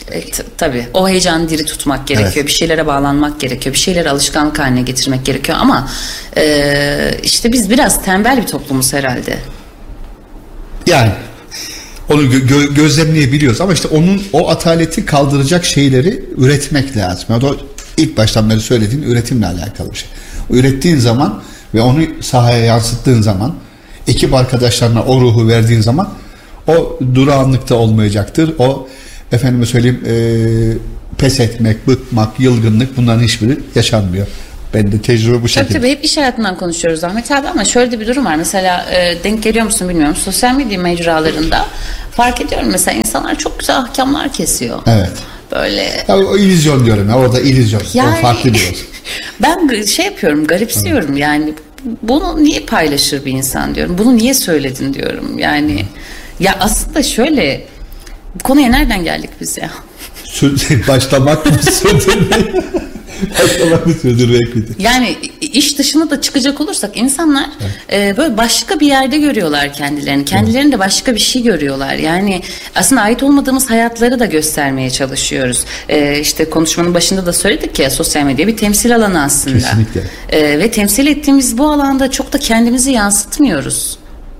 E, t- tabii o heyecanı diri tutmak gerekiyor. Evet. Bir şeylere bağlanmak gerekiyor. Bir şeyleri alışkanlık haline getirmek gerekiyor. Ama e, işte biz biraz tembel bir toplumuz herhalde. Yani onu gö- gö- gözlemleyebiliyoruz ama işte onun o ataleti kaldıracak şeyleri üretmek lazım. Yani o ilk baştan beri söylediğin üretimle alakalı bir şey. Ürettiğin zaman ve onu sahaya yansıttığın zaman, ekip arkadaşlarına o ruhu verdiğin zaman o durağanlıkta olmayacaktır. O efendime söyleyeyim e, pes etmek, bıkmak, yılgınlık, bunların hiçbiri yaşanmıyor. Ben de tecrübe bu şekilde. Tabii tabii hep iş hayatından konuşuyoruz Ahmet abi ama şöyle de bir durum var. Mesela e, denk geliyor musun bilmiyorum. Sosyal medya mecralarında fark ediyorum mesela insanlar çok güzel ahkamlar kesiyor. Evet. Böyle. Ya, o illüzyon diyorum ya, orada illüzyon. Yani, o farklı bir şey. Ben şey yapıyorum, garipsiyorum evet. Yani bunu niye paylaşır bir insan diyorum. Bunu niye söyledin diyorum. Yani evet. Ya aslında şöyle, bu konuya nereden geldik biz ya? Başlamak mı sürdürmek? Başlamak mı sürdürmek miydi? Yani iş dışına da çıkacak olursak insanlar evet. e, böyle başka bir yerde görüyorlar kendilerini. Kendilerini de başka bir şey görüyorlar. Yani aslında ait olmadığımız hayatları da göstermeye çalışıyoruz. E, işte konuşmanın başında da söyledik ya, sosyal medya bir temsil alanı aslında. Kesinlikle. E, ve temsil ettiğimiz bu alanda çok da kendimizi yansıtmıyoruz.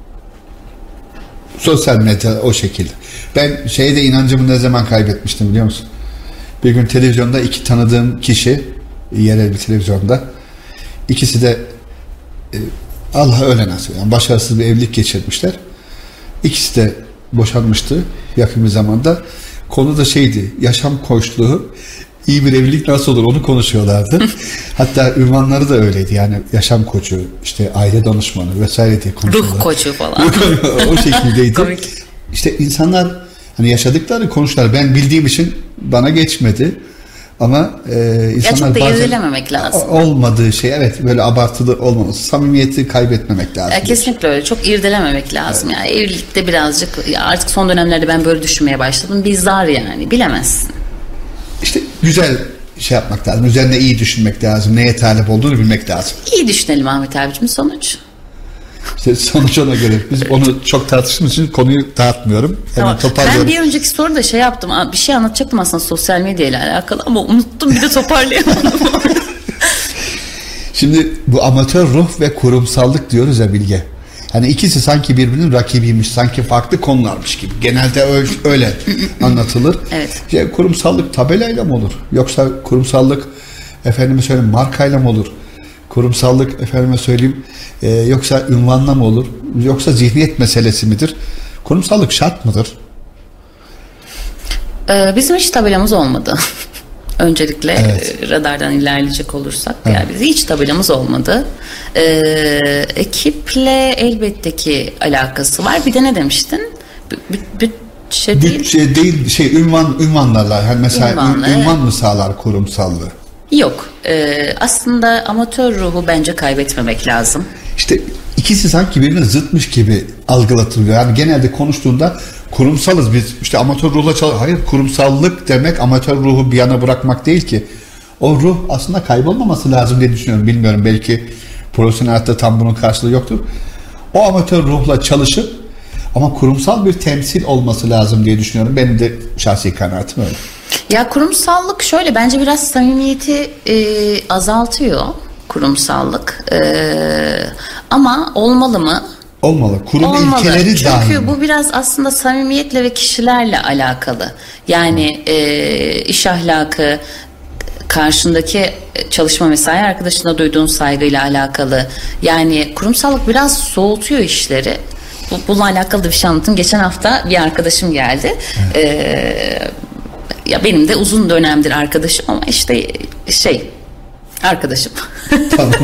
Sosyal medya o şekilde. Ben şeyde inancımı ne zaman kaybetmiştim biliyor musun? Bir gün televizyonda iki tanıdığım kişi, yerel bir televizyonda, ikisi de e, Allah öyle nasip, yani başarısız bir evlilik geçirmişler. İkisi de boşanmıştı yakın bir zamanda. Konu da şeydi, yaşam koçluğu, iyi bir evlilik nasıl olur onu konuşuyorlardı. Hatta ünvanları da öyleydi, yani yaşam koçu, işte aile danışmanı vesaire diye konuşuyorlar. Ruh koçu falan. O şekildeydi. İşte insanlar hani yaşadıkları konuşlar, ben bildiğim için bana geçmedi. Ama e, insanlar ya çok da irdelememek lazım. Olmadığı şey, evet, böyle abartılı olmaması, samimiyeti kaybetmemek lazım. Ya kesinlikle öyle. Çok irdelememek lazım. Evet. Yani evlilikte birazcık, ya artık son dönemlerde ben böyle düşünmeye başladım. Bir zar yani, bilemezsin. İşte güzel şey yapmak lazım. Üzerine iyi düşünmek lazım. Neye talip olduğunu bilmek lazım. İyi düşünelim Ahmet abicim, sonuç. İşte sonuç ona göre. Biz onu çok tartıştığımız için konuyu dağıtmıyorum. Tamam. Ben bir önceki soruda şey yaptım. Bir şey anlatacaktım aslında sosyal medya ile alakalı ama unuttum, bir de toparlayamadım. Şimdi bu amatör ruh ve kurumsallık diyoruz ya Bilge. Hani ikisi sanki birbirinin rakibiymiş, sanki farklı konularmış gibi. Genelde öyle, öyle anlatılır. Evet. İşte kurumsallık tabelayla mı olur? Yoksa kurumsallık efendime söyleyeyim markayla mı olur? Kurumsallık efendime söyleyeyim e, yoksa ünvanla mı olur? Yoksa zihniyet meselesi midir? Kurumsallık şart mıdır? Ee, bizim hiç tabelamız olmadı. Öncelikle evet. e, radardan ilerleyecek olursak evet. Yani bizim hiç tabelamız olmadı. Ee, ekiple elbette ki alakası var. Bir de ne demiştin? Bütçe değil. Bütçe değil, şey ünvan ünvanlarla. Yani mesela Ünvanlı, ünvan mı sağlar kurumsallığı? Yok. Ee, aslında amatör ruhu bence kaybetmemek lazım. İşte ikisi sanki birbirine zıtmış gibi algılatılıyor. Yani genelde konuştuğunda kurumsalız biz, işte amatör ruhla çalış. Hayır, kurumsallık demek amatör ruhu bir yana bırakmak değil ki. O ruh aslında kaybolmaması lazım diye düşünüyorum. Bilmiyorum, belki profesyonel hayatta tam bunun karşılığı yoktur. O amatör ruhla çalışıp ama kurumsal bir temsil olması lazım diye düşünüyorum. Benim de şahsi kanaatim öyle. Ya kurumsallık şöyle, bence biraz samimiyeti e, azaltıyor kurumsallık. E, ama olmalı mı? Olmalı. Kurum Olmalı. ilkeleri Çünkü dahil. Çünkü bu biraz aslında samimiyetle ve kişilerle alakalı. Yani e, iş ahlakı, karşındaki çalışma mesai arkadaşına duyduğun saygıyla alakalı. Yani kurumsallık biraz soğutuyor işleri. Bu, bununla alakalı da bir şey anlatayım. Geçen hafta bir arkadaşım geldi. Evet. Ee, ya benim de uzun dönemdir arkadaşım ama işte şey arkadaşım. Tamam.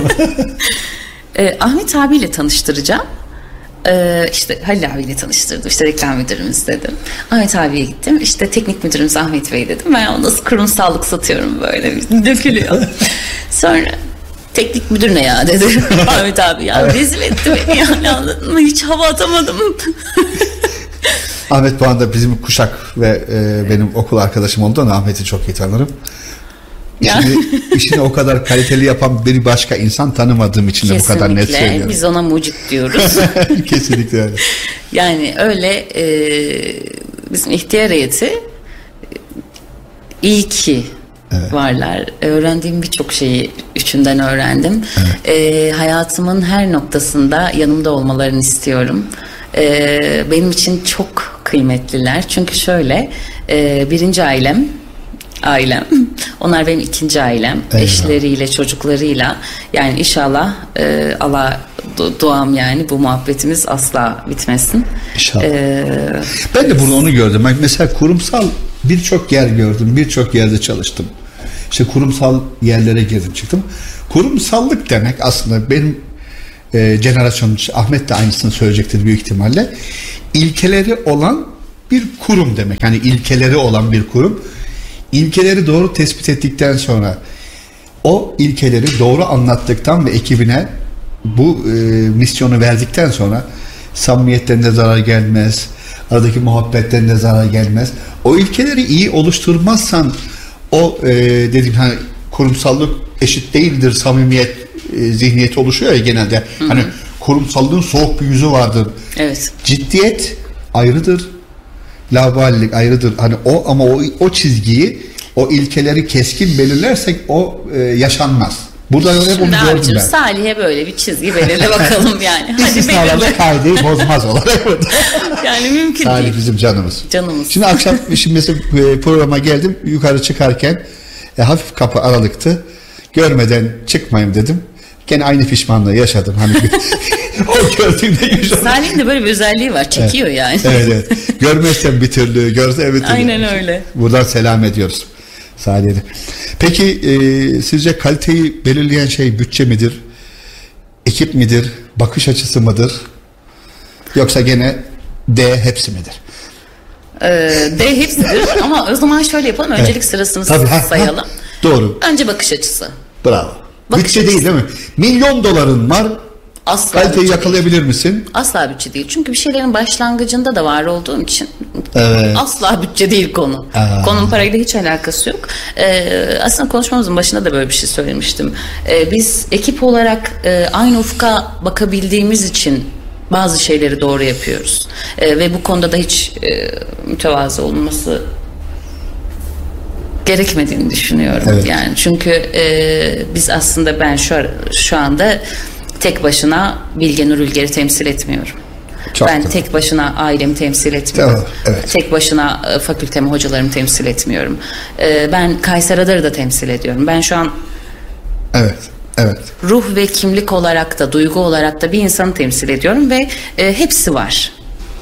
ee, Ahmet abiyle tanıştıracağım. Ee, işte Halil abiyle tanıştırdım. İşte reklam müdürümüz dedim. Ahmet abiye gittim. İşte teknik müdürümüz Ahmet Bey dedim. Ben ona nasıl kurumsallık satıyorum böyle dökülüyor. Sonra teknik müdür ne ya dedi Ahmet abi, ya rezil etti beni yani, anladın mı? Hiç hava atamadım. Ahmet bu anda bizim kuşak ve e, benim okul arkadaşım olduğundan Ahmet'i çok iyi tanırım. İşini, işini o kadar kaliteli yapan bir başka insan tanımadığım için de bu kadar net söylüyorum. Kesinlikle, biz ona mucit diyoruz. Kesinlikle öyle. Yani öyle e, bizim ihtiyar heyeti İyi ki evet. varlar. Öğrendiğim birçok şeyi üçünden öğrendim. Evet. Ee, hayatımın her noktasında yanımda olmalarını istiyorum. Ee, benim için çok kıymetliler. Çünkü şöyle, e, birinci ailem, ailem. Onlar benim ikinci ailem. Eyvallah. Eşleriyle, çocuklarıyla. Yani inşallah e, Allah du- duam yani bu muhabbetimiz asla bitmesin. İnşallah. Ee, ben de burada onu gördüm. Ben mesela kurumsal birçok yer gördüm. Birçok yerde çalıştım. İşte kurumsal yerlere girdim çıktım. Kurumsallık demek aslında benim e, jenerasyonum, Ahmet de aynısını söyleyecektir büyük ihtimalle. İlkeleri olan bir kurum demek. Yani ilkeleri olan bir kurum. İlkeleri doğru tespit ettikten sonra o ilkeleri doğru anlattıktan ve ekibine bu e, misyonu verdikten sonra samimiyetten de zarar gelmez, aradaki muhabbetten de zarar gelmez. O ilkeleri iyi oluşturmazsan o e, dediğim hani kurumsallık eşit değildir, samimiyet e, zihniyeti oluşuyor ya genelde. Hı hı. Hani kurumsallığın soğuk bir yüzü vardır. Evet. Ciddiyet ayrıdır. Laubalilik ayrıdır. Hani o ama o o çizgiyi, o ilkeleri keskin belirlersek o e, yaşanmaz. Burada öyle bunu gördüm ben. Salih'e böyle bir çizgi belirle bakalım yani. Hadi belirle. Kaideyi bozmaz olarak burada. Yani mümkün Salih değil. bizim canımız. Canımız. Şimdi akşam şimdi mesela programa geldim. Yukarı çıkarken e, hafif kapı aralıktı. Görmeden çıkmayayım dedim. Gene aynı pişmanlığı yaşadım. Hani o gördüğümde yaşadım. Salih'in de böyle bir özelliği var. Çekiyor evet. yani. Evet evet. Görmezsen bir türlü, görse bir türlü. Aynen öyle. Buradan selam ediyoruz Salih'e. Peki e, sizce kaliteyi belirleyen şey bütçe midir? Ekip midir? Bakış açısı mıdır? Yoksa gene D hepsi midir? Ee, D hepsidir ama o zaman şöyle yapalım. Öncelik evet. sırasını Tabii, ha, sayalım. Ha, doğru. Önce bakış açısı. Bravo. Bakış bütçe açısı. Değil değil mi? Milyon doların var. Asla kaliteyi yakalayabilir değil. misin? Asla bütçe değil. Çünkü bir şeylerin başlangıcında da var olduğum için evet. asla bütçe değil konu. Aa. Konunun parayla hiç alakası yok. Ee, aslında konuşmamızın başında da böyle bir şey söylemiştim. Ee, biz ekip olarak e, aynı ufka bakabildiğimiz için bazı şeyleri doğru yapıyoruz. Ee, ve bu konuda da hiç e, mütevazı olunması gerekmediğini düşünüyorum. Evet. Yani çünkü e, biz aslında ben şu şu anda tek başına Bilge Nur Ülger'i temsil etmiyorum. Çok ben tamam. tek başına ailemi temsil etmiyorum. Tamam, evet. Tek başına e, fakültemi, hocalarımı temsil etmiyorum. E, ben Kayser Adar'ı da temsil ediyorum. Ben şu an evet, evet. ruh ve kimlik olarak da, duygu olarak da bir insanı temsil ediyorum ve e, hepsi var.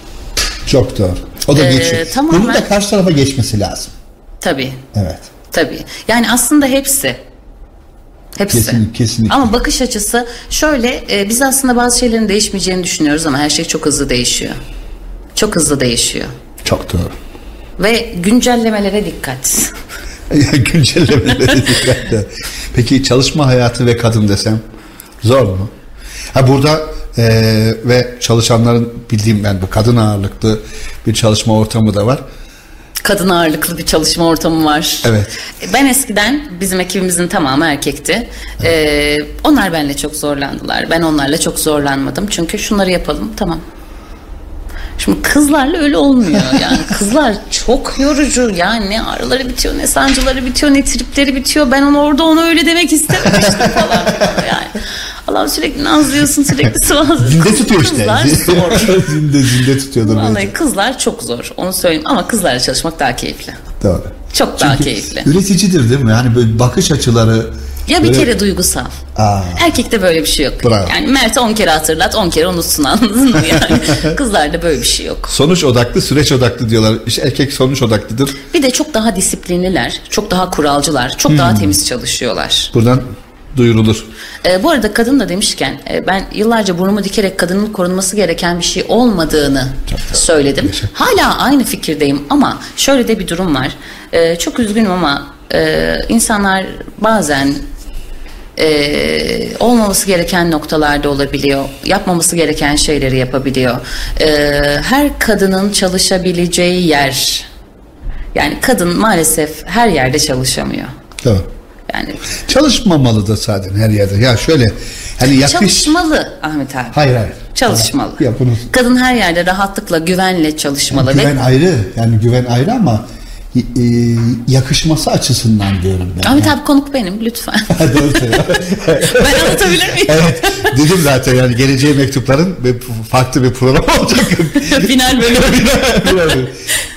Çok doğru. O da ee, geçiyor. Tamamen... Bunun da karşı tarafa geçmesi lazım. Tabii. Evet. Tabii. Yani aslında hepsi. Hepsi. Kesinlikle, kesinlikle. Ama bakış açısı şöyle, e, biz aslında bazı şeylerin değişmeyeceğini düşünüyoruz ama her şey çok hızlı değişiyor. Çok hızlı değişiyor. Çok doğru. Ve güncellemelere dikkat. güncellemelere dikkat. Peki çalışma hayatı ve kadın desem zor mu? Ha burada e, ve çalışanların bildiğim ben bu kadın ağırlıklı bir çalışma ortamı da var. Kadın ağırlıklı bir çalışma ortamı var. Evet. Ben eskiden bizim ekibimizin tamamı erkekti. Evet. Ee, onlar benimle çok zorlandılar. Ben onlarla çok zorlanmadım. Çünkü şunları yapalım tamam. Şimdi kızlarla öyle olmuyor yani. Kızlar çok yorucu. Yani ne ağrıları bitiyor, ne sancıları bitiyor, ne tripleri bitiyor. Ben onu orada onu öyle demek istememiştim falan. Yani Allah'ım sürekli nazlıyorsun, sürekli sıvazlıyorsun. Zinde tutuyor işte. Kızlar zor. zinde, zinde tutuyordur. Vallahi bence. Kızlar çok zor. Onu söyleyeyim ama kızlarla çalışmak daha keyifli. Doğru. Çok Çünkü daha keyifli. Üreticidir değil mi? Yani böyle bakış açıları. Ya bir böyle... kere duygusal. Aa. Erkekte böyle bir şey yok. Bravo. Yani Mert'e on kere hatırlat, on kere unutsun anladın mı yani? Kızlarda böyle bir şey yok. Sonuç odaklı, süreç odaklı diyorlar. İşte erkek sonuç odaklıdır. Bir de çok daha disiplinliler, çok daha kuralcılar, çok hmm. daha temiz çalışıyorlar. Buradan duyurulur. Ee, bu arada kadın da demişken e, ben yıllarca burnumu dikerek kadının korunması gereken bir şey olmadığını çok söyledim. Yaşa. Hala aynı fikirdeyim ama şöyle de bir durum var. Ee, çok üzgünüm ama e, insanlar bazen e, olmaması gereken noktalarda olabiliyor. Yapmaması gereken şeyleri yapabiliyor. E, her kadının çalışabileceği yer, yani kadın maalesef her yerde çalışamıyor. Tamam. Yani çalışmamalı da zaten her yerde. Ya şöyle hani yakış... çalışmalı Ahmet abi. Hayır hayır. Çalışmalı. Ya bunu... Kadın her yerde rahatlıkla, güvenle çalışmalı. Yani güven ve... ayrı. Yani güven ayrı ama e, yakışması açısından diyorum ben. Ahmet yani. abi konuk benim lütfen. Doğru söylüyorum. Ben anlatabilir miyim? Evet, dedim zaten yani geleceğe mektupların farklı bir program olacak. Final bölümü.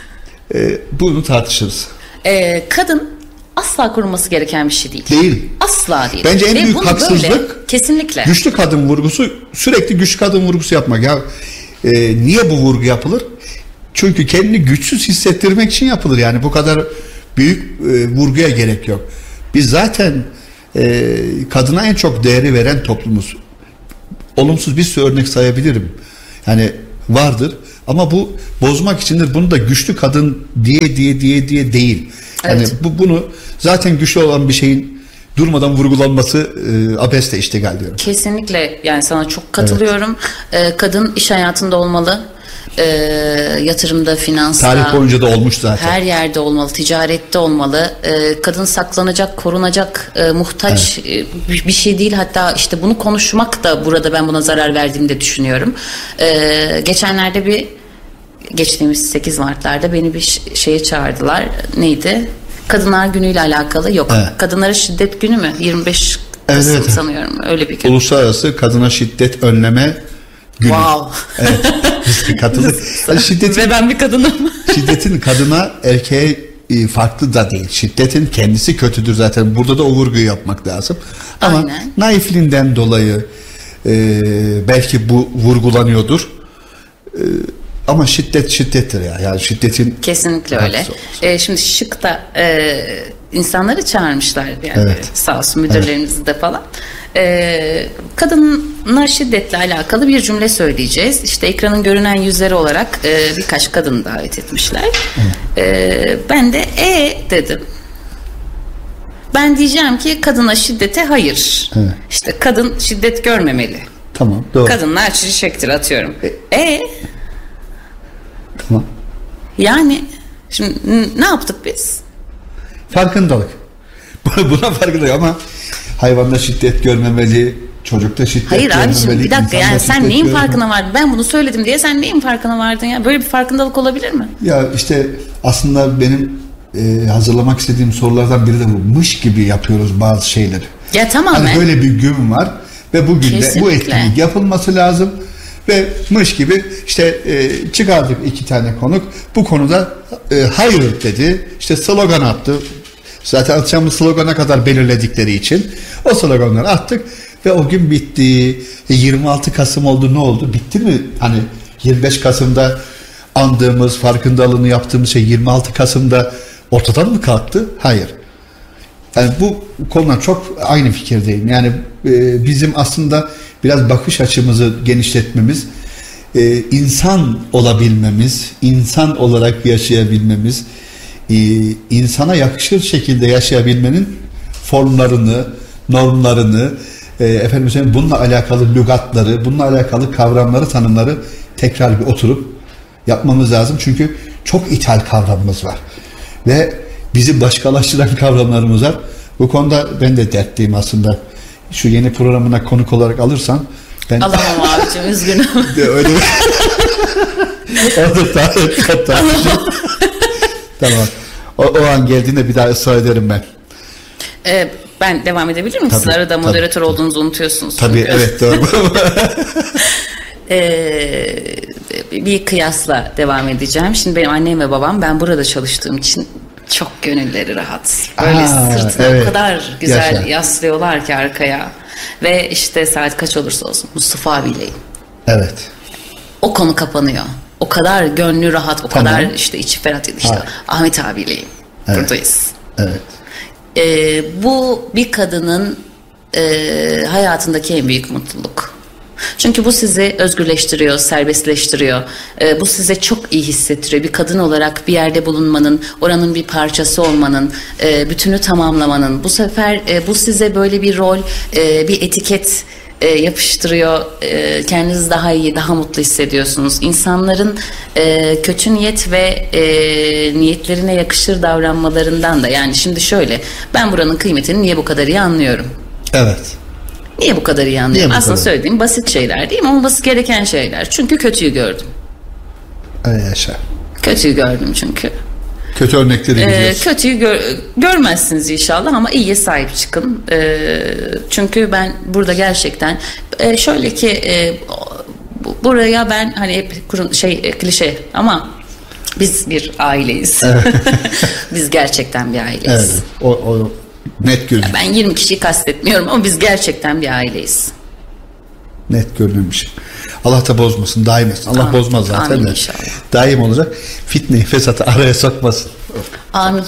e, bunu tartışırız. Ee, kadın asla korunması gereken bir şey değil. Değil. Asla değil. Bence en Ve büyük bunu haksızlık böyle, kesinlikle. Güçlü kadın vurgusu, sürekli güçlü kadın vurgusu yapmak. Ya e, niye bu vurgu yapılır? Çünkü kendini güçsüz hissettirmek için yapılır. Yani bu kadar büyük e, vurguya gerek yok. Biz zaten e, kadına en çok değeri veren toplumuz. Olumsuz bir sürü örnek sayabilirim. Yani vardır ama bu bozmak içindir. Bunu da güçlü kadın diye diye diye diye değil. Yani Evet. bu bunu zaten güçlü olan bir şeyin durmadan vurgulanması e, abesle iştigal diyorum. Kesinlikle, yani sana çok katılıyorum. Ee, kadın iş hayatında olmalı. Ee, yatırımda, finansta. Tarih boyunca da olmuş zaten. Her yerde olmalı, ticarette olmalı. Ee, kadın saklanacak, korunacak, e, muhtaç e, bir bir şey değil. Hatta işte bunu konuşmak da burada ben buna zarar verdiğini de düşünüyorum. Ee, geçenlerde bir geçtiğimiz sekiz Mart'larda beni bir ş- şeye çağırdılar. Neydi? Kadınlar Günü'yle alakalı. Yok. Evet. Kadınlara Şiddet Günü mü? yirmi beş Evet, Kasım evet. sanıyorum. Öyle bir gün. Uluslararası Kadına Şiddet Önleme Günü. Wow. Evet. Biz de katıldık. Yani şiddetin, Ve ben bir kadınım. şiddetin kadına erkeğe e, farklı da değil. Şiddetin kendisi kötüdür zaten. Burada da o vurguyu yapmak lazım. Ama Aynen. naifliğinden dolayı e, belki bu vurgulanıyordur. E, ama şiddet şiddettir ya. Yani şiddetin Kesinlikle öyle. haksız olmaz. Ee, şimdi Şık'ta e, insanları çağırmışlar yani Evet. sağ olsun müdürlerimizi de falan. Ee, kadınlar şiddetle alakalı bir cümle söyleyeceğiz. İşte ekranın görünen yüzleri olarak e, birkaç kadın davet etmişler. Ee, ben de e dedim. Ben diyeceğim ki kadına şiddete hayır. Evet. İşte kadın şiddet görmemeli. Tamam, doğru. Kadınlar çiçektir atıyorum. E Tamam. yani şimdi n- ne yaptık biz? Farkındalık. Buna farkındalık ama hayvanda şiddet görmemeli, çocukta şiddet Hayır görmemeli. abiciğim bir dakika, insanda yani sen şiddet neyin görmemeli. farkına vardın? Ben bunu söyledim diye sen neyin farkına vardın ya? Böyle bir farkındalık olabilir mi? Ya işte aslında benim e, hazırlamak istediğim sorulardan biri de bu. Mış gibi yapıyoruz bazı şeyleri. Ya tamamen. Hani böyle bir gün var ve bugün de bu Kesinlikle. etkinlik yapılması lazım ve mış gibi işte e, çıkardık iki tane konuk. Bu konuda e, hayır dedi. İşte slogan attı. Zaten atacağımız slogana kadar belirledikleri için o sloganları attık ve o gün bitti. E, yirmi altı Kasım oldu, ne oldu? Bitti mi? Hani yirmi beş Kasım'da andığımız, farkındalığını yaptığımız şey yirmi altı Kasım'da ortadan mı kalktı? Hayır. Yani bu konuda çok aynı fikirdeyim. Yani e, bizim aslında biraz bakış açımızı genişletmemiz, e, insan olabilmemiz, insan olarak yaşayabilmemiz, e, insana yakışır şekilde yaşayabilmenin formlarını, normlarını, e, efendim söyleyeyim, bununla alakalı lügatları, bununla alakalı kavramları, tanımları tekrar bir oturup yapmamız lazım. Çünkü çok ithal kavramımız var. Ve bizi başkalaştıran kavramlarımız var. Bu konuda ben de dertliyim aslında. Şu yeni programına konuk olarak alırsan ben Alamam abicim, üzgünüm. de öyle Orada daha tamam. Tamam. O, o an geldiğinde bir daha ısrar ederim ben. Ee, ben devam edebilir miyim? Siz Tabii, arada tabii, moderatör tabii. olduğunuzu unutuyorsunuz. Tabii çünkü. evet doğru. Ee, bir kıyasla devam edeceğim. Şimdi benim annem ve babam, ben burada çalıştığım için çok gönülleri rahat. Böyle Aa, sırtına evet. o kadar güzel Yaşa. yaslıyorlar ki arkaya. Ve işte saat kaç olursa olsun Mustafa abiyleyim. Evet. O konu kapanıyor. O kadar gönlü rahat, o Tamam. kadar işte içi ferah değil. İşte Ha. Ahmet abiyleyim. Evet. Buradayız. Evet. Ee, bu bir kadının e, hayatındaki en büyük mutluluk. Çünkü bu sizi özgürleştiriyor, serbestleştiriyor. Ee, bu size çok iyi hissettiriyor. Bir kadın olarak bir yerde bulunmanın, oranın bir parçası olmanın, e, bütünü tamamlamanın. Bu sefer e, bu size böyle bir rol, e, bir etiket e, yapıştırıyor. E, kendinizi daha iyi, daha mutlu hissediyorsunuz. İnsanların e, kötü niyet ve e, niyetlerine yakışır davranmalarından da. Yani şimdi şöyle, ben buranın kıymetini niye bu kadar iyi anlıyorum? Evet. Niye bu kadar iyi Niye anlıyorum? bu Aslında kadar? söylediğim basit şeyler değil mi? Olması gereken şeyler. Çünkü kötüyü gördüm. Öyle yaşa. Kötüyü gördüm çünkü. Kötü örnekleri Ee, biliyoruz. kötüyü gör, görmezsiniz inşallah ama iyiye sahip çıkın. Ee, çünkü ben burada gerçekten e, şöyle ki e, bu- buraya ben hani hep kurun, şey e, klişe ama biz bir aileyiz. Biz gerçekten bir aileyiz. Evet, o, o net görünüyor. Ben yirmi kişiyi kastetmiyorum ama biz gerçekten bir aileyiz. Net görünmüş. Allah da bozmasın, daim etsin. Allah Amin. bozmaz zaten Amin de. inşallah. Daim olacak. Fitneyi, fesatı araya sokmasın. Amin.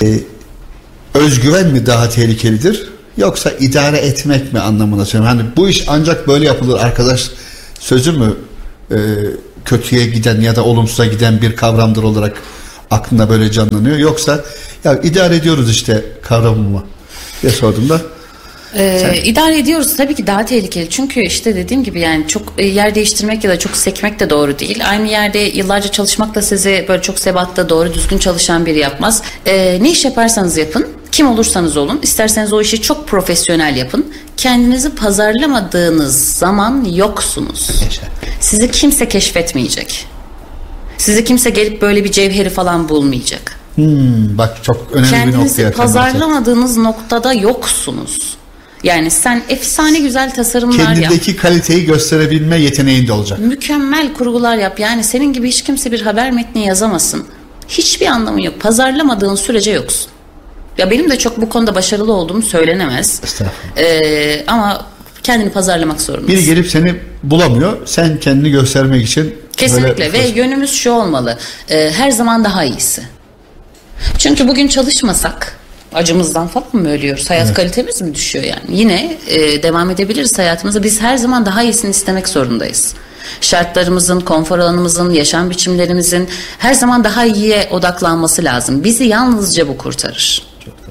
Özgüven mi daha tehlikelidir? Yoksa idare etmek mi anlamına söylüyorum. Hani bu iş ancak böyle yapılır arkadaş sözü mü e, kötüye giden ya da olumsuza giden bir kavramdır olarak aklında böyle canlanıyor. Yoksa ya idare ediyoruz işte kavramı mı diye sorduğumda Ee, idare ediyoruz tabii ki daha tehlikeli çünkü işte dediğim gibi yani çok e, yer değiştirmek ya da çok sekmek de doğru değil. Aynı yerde yıllarca çalışmak da sizi böyle çok sebatta doğru düzgün çalışan biri yapmaz. Ee, ne iş yaparsanız yapın, kim olursanız olun, isterseniz o işi çok profesyonel yapın. Kendinizi pazarlamadığınız zaman yoksunuz. Sizi kimse keşfetmeyecek. Sizi kimse gelip böyle bir cevheri falan bulmayacak. hmm, bak çok önemli bir Kendinizi noktaya temas ettin. pazarlamadığınız noktada yoksunuz. Yani sen efsane güzel tasarımlar yap. Kendindeki kaliteyi gösterebilme yeteneğin de olacak. Mükemmel kurgular yap. Yani senin gibi hiç kimse bir haber metni yazamasın. Hiçbir anlamı yok. Pazarlamadığın sürece yoksun. Ya benim de çok bu konuda başarılı olduğum söylenemez. Estağfurullah. Ee, ama kendini pazarlamak zorundasın. Biri gelip seni bulamıyor. Sen kendini göstermek için Kesinlikle böyle- ve yönümüz şu olmalı. Ee, her zaman daha iyisi. Çünkü bugün çalışmasak acımızdan falan mı ölüyoruz? Hayat kalitemiz mi düşüyor yani? Yine e, devam edebiliriz hayatımıza. Biz her zaman daha iyisini istemek zorundayız. Şartlarımızın, konfor alanımızın, yaşam biçimlerimizin her zaman daha iyiye odaklanması lazım. Bizi yalnızca bu kurtarır.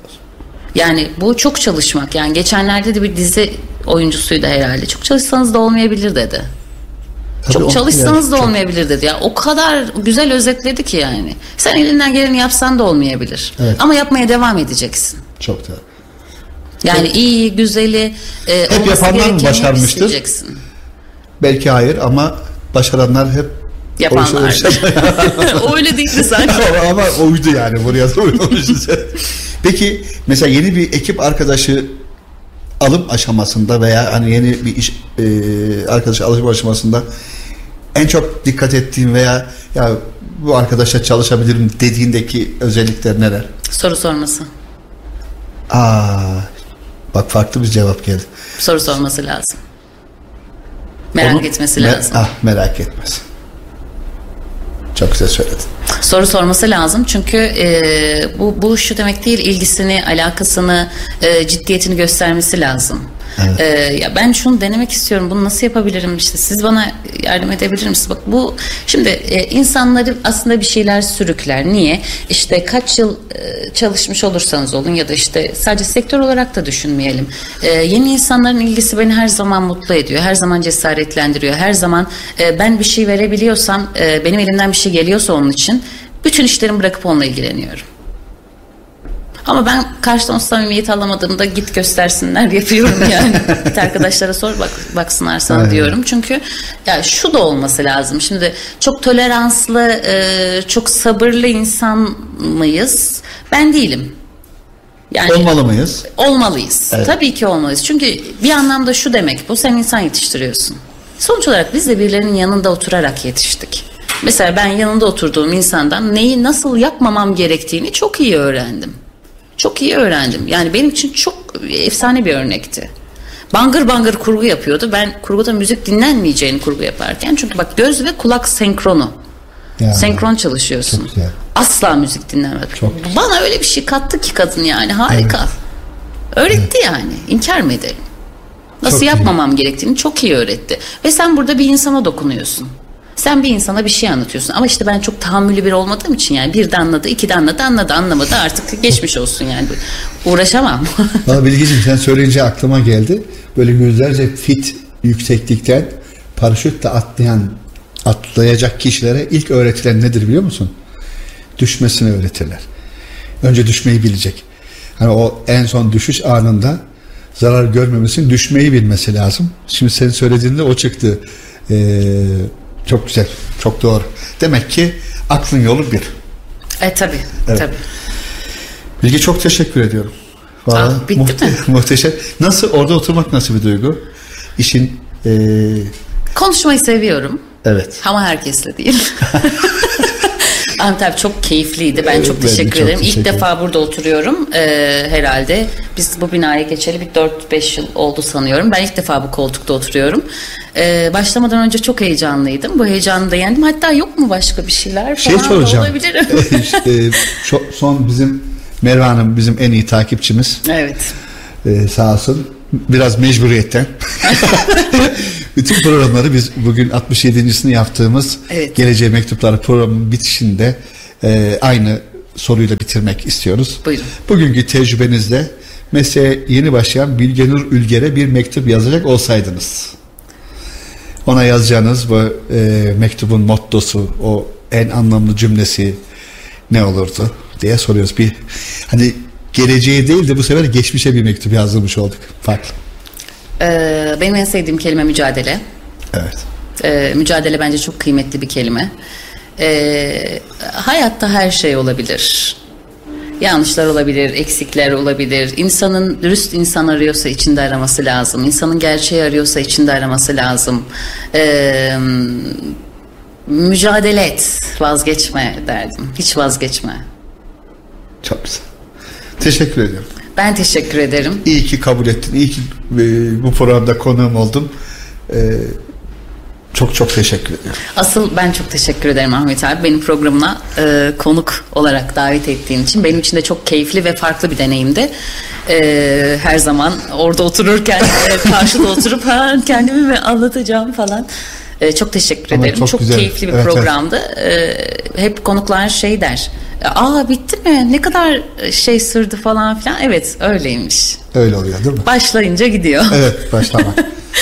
Yani bu çok çalışmak. Yani geçenlerde de bir dizi oyuncusuydu herhalde. Çok çalışsanız da olmayabilir dedi. Tabii Çok o- çalışsanız yani da çok- olmayabilir dedi. Ya o kadar güzel özetledi ki yani. Sen elinden geleni yapsan da olmayabilir. Evet. Ama yapmaya devam edeceksin. Çok da. Yani iyi, güzeli, e, Hep olması yapanlar mı gerekeni hep başarmıştır? isteyeceksin. Belki hayır ama başaranlar hep Yapanlar. o işe- O öyle değildi sanki. ama, ama uydu yani buraya doğru işte. Peki mesela yeni bir ekip arkadaşı alım aşamasında veya hani yeni bir iş e, arkadaşı alım aşamasında en çok dikkat ettiğin veya ya bu arkadaşla çalışabilirim dediğindeki özellikler neler? Soru sorması. Aa, bak farklı bir cevap geldi. Soru sorması lazım. Merak Onu- etmesi me- lazım. Ah, merak etmez. Çok güzel söyledin. Soru sorması lazım çünkü e, bu, bu şu demek değil, ilgisini, alakasını, e, ciddiyetini göstermesi lazım. Evet. E, ya ben şunu denemek istiyorum, bunu nasıl yapabilirim, işte siz bana yardım edebilir misiniz? Bak bu şimdi e, insanları aslında bir şeyler sürükler. Niye? İşte kaç yıl e, çalışmış olursanız olun ya da işte sadece sektör olarak da düşünmeyelim. E, yeni insanların ilgisi beni her zaman mutlu ediyor, her zaman cesaretlendiriyor, her zaman e, ben bir şey verebiliyorsam, e, benim elimden bir şey geliyorsa onun için bütün işlerimi bırakıp onunla ilgileniyorum. Ama ben karşıdan o samimiyet alamadığımda git göstersinler yapıyorum yani. Git arkadaşlara sor bak, baksınlar sana Evet. diyorum. Çünkü ya şu da olması lazım. Şimdi çok toleranslı, e, çok sabırlı insan mıyız? Ben değilim. Yani Olmalı mıyız? olmalıyız. Evet. Tabii ki olmalıyız. Çünkü bir anlamda şu demek bu, sen insan yetiştiriyorsun. Sonuç olarak biz de birilerinin yanında oturarak yetiştik. Mesela ben yanında oturduğum insandan neyi nasıl yapmamam gerektiğini çok iyi öğrendim. Çok iyi öğrendim. Yani benim için çok efsane bir örnekti. Bangır bangır kurgu yapıyordu. Ben kurguda müzik dinlenmeyeceğini kurgu yaparken. Çünkü bak göz ve kulak senkronu. Ya, Senkron çalışıyorsun. çok güzel. Asla müzik dinlemedi. Çok Bana öyle bir şey kattı ki kadın yani harika. Öğretti yani. İnkar mı edelim? Nasıl Çok iyi. yapmamam gerektiğini çok iyi öğretti. Ve sen burada bir insana dokunuyorsun. Sen bir insana bir şey anlatıyorsun. Ama işte ben çok tahammülü bir olmadığım için yani bir de anladı, iki de anladı, anladı, anlamadı. Artık geçmiş olsun yani. Uğraşamam. Valla Bilgeciğim sen söyleyince aklıma geldi. Böyle yüzlerce fit yükseklikten paraşütle atlayan atlayacak kişilere ilk öğretilen nedir biliyor musun? Düşmesini öğretirler. Önce düşmeyi bilecek. Hani o en son düşüş anında zarar görmemesini, düşmeyi bilmesi lazım. Şimdi senin söylediğinde o çıktı. Ee, çok güzel, çok doğru. Demek ki aklın yolu bir. E tabii, Evet. tabii. Bilge, çok teşekkür ediyorum. Vallahi Ah, bitti muhte- mi? Muhteşem. Nasıl, orada oturmak nasıl bir duygu? İşin e, Konuşmayı seviyorum. evet. Ama herkesle değil. Ama tabii çok keyifliydi. Ben Evet, çok ben de teşekkür çok ederim. teşekkür İlk defa burada oturuyorum. Ee, herhalde biz bu binaya geçeli bir dört beş yıl oldu sanıyorum. Ben ilk defa bu koltukta oturuyorum. Ee, başlamadan önce çok heyecanlıydım. Bu heyecanı da yendim. Hatta yok mu başka bir şeyler Şey falan da soracağım. olabilir. İşte, şu- son bizim Merve Hanım bizim en iyi takipçimiz. Evet. Ee, sağ olsun. Biraz mecburiyetten. Bütün programları biz bugün altmış yedincisini yaptığımız Evet. Geleceğe Mektupları programının bitişinde e, aynı soruyla bitirmek istiyoruz. Buyurun. Bugünkü tecrübenizde mesleğe yeni başlayan Bilgenur Ülger'e bir mektup yazacak olsaydınız, ona yazacağınız bu e, mektubun mottosu, o en anlamlı cümlesi ne olurdu diye soruyoruz. Bir hani geleceğe değil de bu sefer geçmişe bir mektup yazdırmış olduk. Farklı. Ee, benim en sevdiğim kelime mücadele. Evet. Ee, mücadele bence çok kıymetli bir kelime. Ee, hayatta her şey olabilir. Yanlışlar olabilir, eksikler olabilir. İnsanın dürüst insan arıyorsa içinde araması lazım. İnsanın gerçeği arıyorsa içinde araması lazım. Ee, mücadele et, vazgeçme derdim. Hiç vazgeçme. Çok güzel. Teşekkür ediyorum. Ben teşekkür ederim. İyi ki kabul ettin. İyi ki e, bu programda konuğum oldun. E, çok çok teşekkür ediyorum. Asıl ben çok teşekkür ederim Ahmet abi. Benim programına e, konuk olarak davet ettiğin için. Benim için de çok keyifli ve farklı bir deneyimdi. E, her zaman orada otururken e, karşıda oturup ha, kendimi mi anlatacağım falan. E, çok teşekkür Ama ederim. çok Çok, güzel. keyifli bir Evet, programdı. E, hep konuklar şey der. Aa bitti mi? Ne kadar şey sürdü falan filan. Evet öyleymiş. Öyle oluyor değil mi? Başlayınca gidiyor. Evet, başlamak.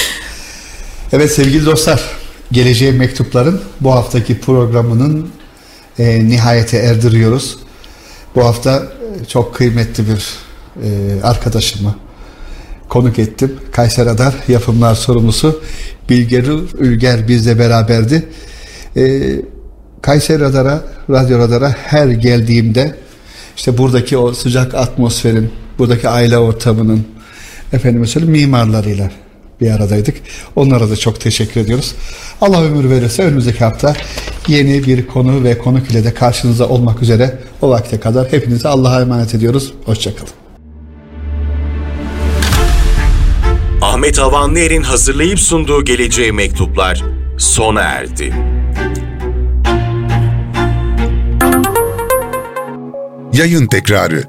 Evet sevgili dostlar, Geleceğe Mektupların bu haftaki programının e, nihayete erdiriyoruz. Bu hafta e, çok kıymetli bir e, arkadaşımı konuk ettim. Kayser Radar yapımlar sorumlusu Bilgenur Ülger bizle beraberdi. E, Kayser Radar'a, Radyo Radar'a her geldiğimde işte buradaki o sıcak atmosferin, buradaki aile ortamının, efendime söyleyeyim, mimarlarıyla bir aradaydık. Onlara da çok teşekkür ediyoruz. Allah ömür verirse önümüzdeki hafta yeni bir konu ve konuk ile de karşınızda olmak üzere. O vakte kadar hepinize Allah'a emanet ediyoruz. Hoşçakalın. Ahmet Havanlıer'in hazırlayıp sunduğu Geleceğe Mektuplar sona erdi. Yayın tekrarı.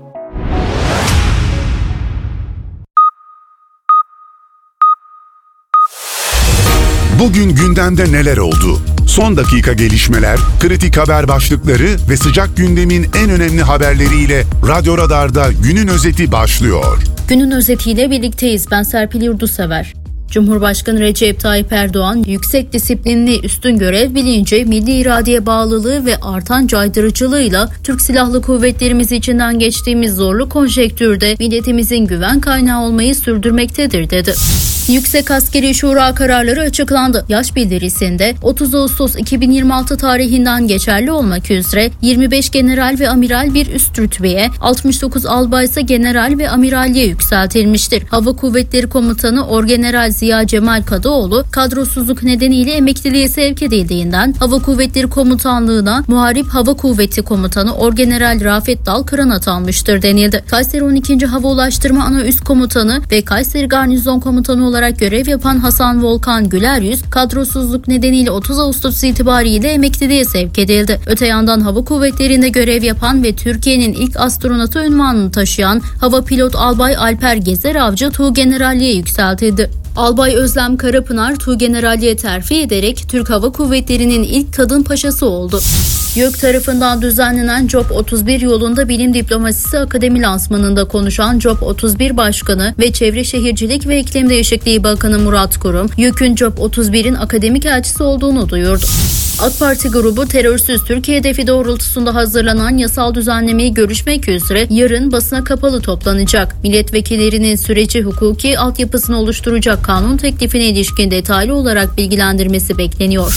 Bugün gündemde neler oldu? Son dakika gelişmeler, kritik haber başlıkları ve sıcak gündemin en önemli haberleriyle Radyo Radar'da günün özeti başlıyor. Günün özetiyle birlikteyiz. Ben Serpil Yurdusever. Cumhurbaşkanı Recep Tayyip Erdoğan, yüksek disiplinli üstün görev bilinci, milli iradeye bağlılığı ve artan caydırıcılığıyla Türk Silahlı Kuvvetlerimiz içinden geçtiğimiz zorlu konjektürde milletimizin güven kaynağı olmayı sürdürmektedir dedi. Yüksek Askeri Şura kararları açıklandı. Yaş bildirisinde otuz Ağustos iki bin yirmi altı tarihinden geçerli olmak üzere yirmi beş general ve amiral bir üst rütbeye, altmış dokuz albay ise general ve amiralliğe yükseltilmiştir. Hava Kuvvetleri Komutanı Orgeneral Ziya Cemal Kadıoğlu kadrosuzluk nedeniyle emekliliğe sevk edildiğinden Hava Kuvvetleri Komutanlığı'na Muharip Hava Kuvveti Komutanı Orgeneral Rafet Dalkıran atanmıştır denildi. Kayseri on ikinci Hava Ulaştırma Ana Üst Komutanı ve Kayseri Garnizon Komutanı olarak görev yapan Hasan Volkan Güleryüz kadrosuzluk nedeniyle otuz Ağustos itibariyle emekliliğe sevk edildi. Öte yandan Hava Kuvvetleri'nde görev yapan ve Türkiye'nin ilk astronotu unvanını taşıyan Hava Pilot Albay Alper Gezer Avcı Tuğgeneralliğe yükseltildi. Albay Özlem Karapınar Tuğgeneralliğe terfi ederek Türk Hava Kuvvetleri'nin ilk kadın paşası oldu. YÖK tarafından düzenlenen Job otuz bir yolunda bilim diplomasisi akademi lansmanında konuşan Job otuz bir Başkanı ve Çevre Şehircilik ve İklim Değişikliği Bakanı Murat Kurum, YÖK'ün Job otuz birin akademik elçisi olduğunu duyurdu. AK Parti grubu terörsüz Türkiye hedefi doğrultusunda hazırlanan yasal düzenlemeyi görüşmek üzere yarın basına kapalı toplanacak. Milletvekillerinin süreci hukuki altyapısını oluşturacak kanun teklifine ilişkin detaylı olarak bilgilendirmesi bekleniyor.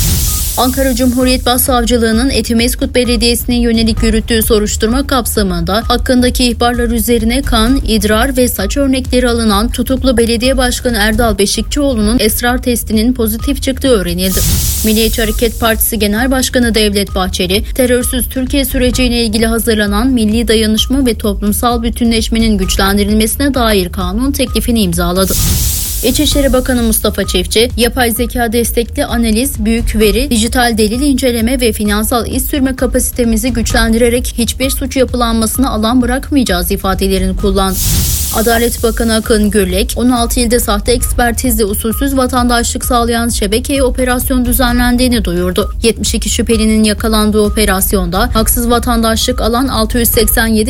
Ankara Cumhuriyet Başsavcılığı'nın Etimeskut Belediyesi'ne yönelik yürüttüğü soruşturma kapsamında hakkındaki ihbarlar üzerine kan, idrar ve saç örnekleri alınan tutuklu Belediye Başkanı Erdal Beşikçioğlu'nun esrar testinin pozitif çıktığı öğrenildi. Milliyetçi Hareket Partisi Genel Başkanı Devlet Bahçeli, terörsüz Türkiye süreciyle ilgili hazırlanan milli dayanışma ve toplumsal bütünleşmenin güçlendirilmesine dair kanun teklifini imzaladı. İçişleri Bakanı Mustafa Çiftçi, yapay zeka destekli analiz, büyük veri, dijital delil inceleme ve finansal iz sürme kapasitemizi güçlendirerek hiçbir suç yapılanmasına alan bırakmayacağız ifadelerini kullandı. Adalet Bakanı Akın Gürlek, on altı ilde sahte ekspertizle usulsüz vatandaşlık sağlayan şebekeye operasyon düzenlendiğini duyurdu. yetmiş iki şüphelinin yakalandığı operasyonda haksız vatandaşlık alan altı yüz seksen yedi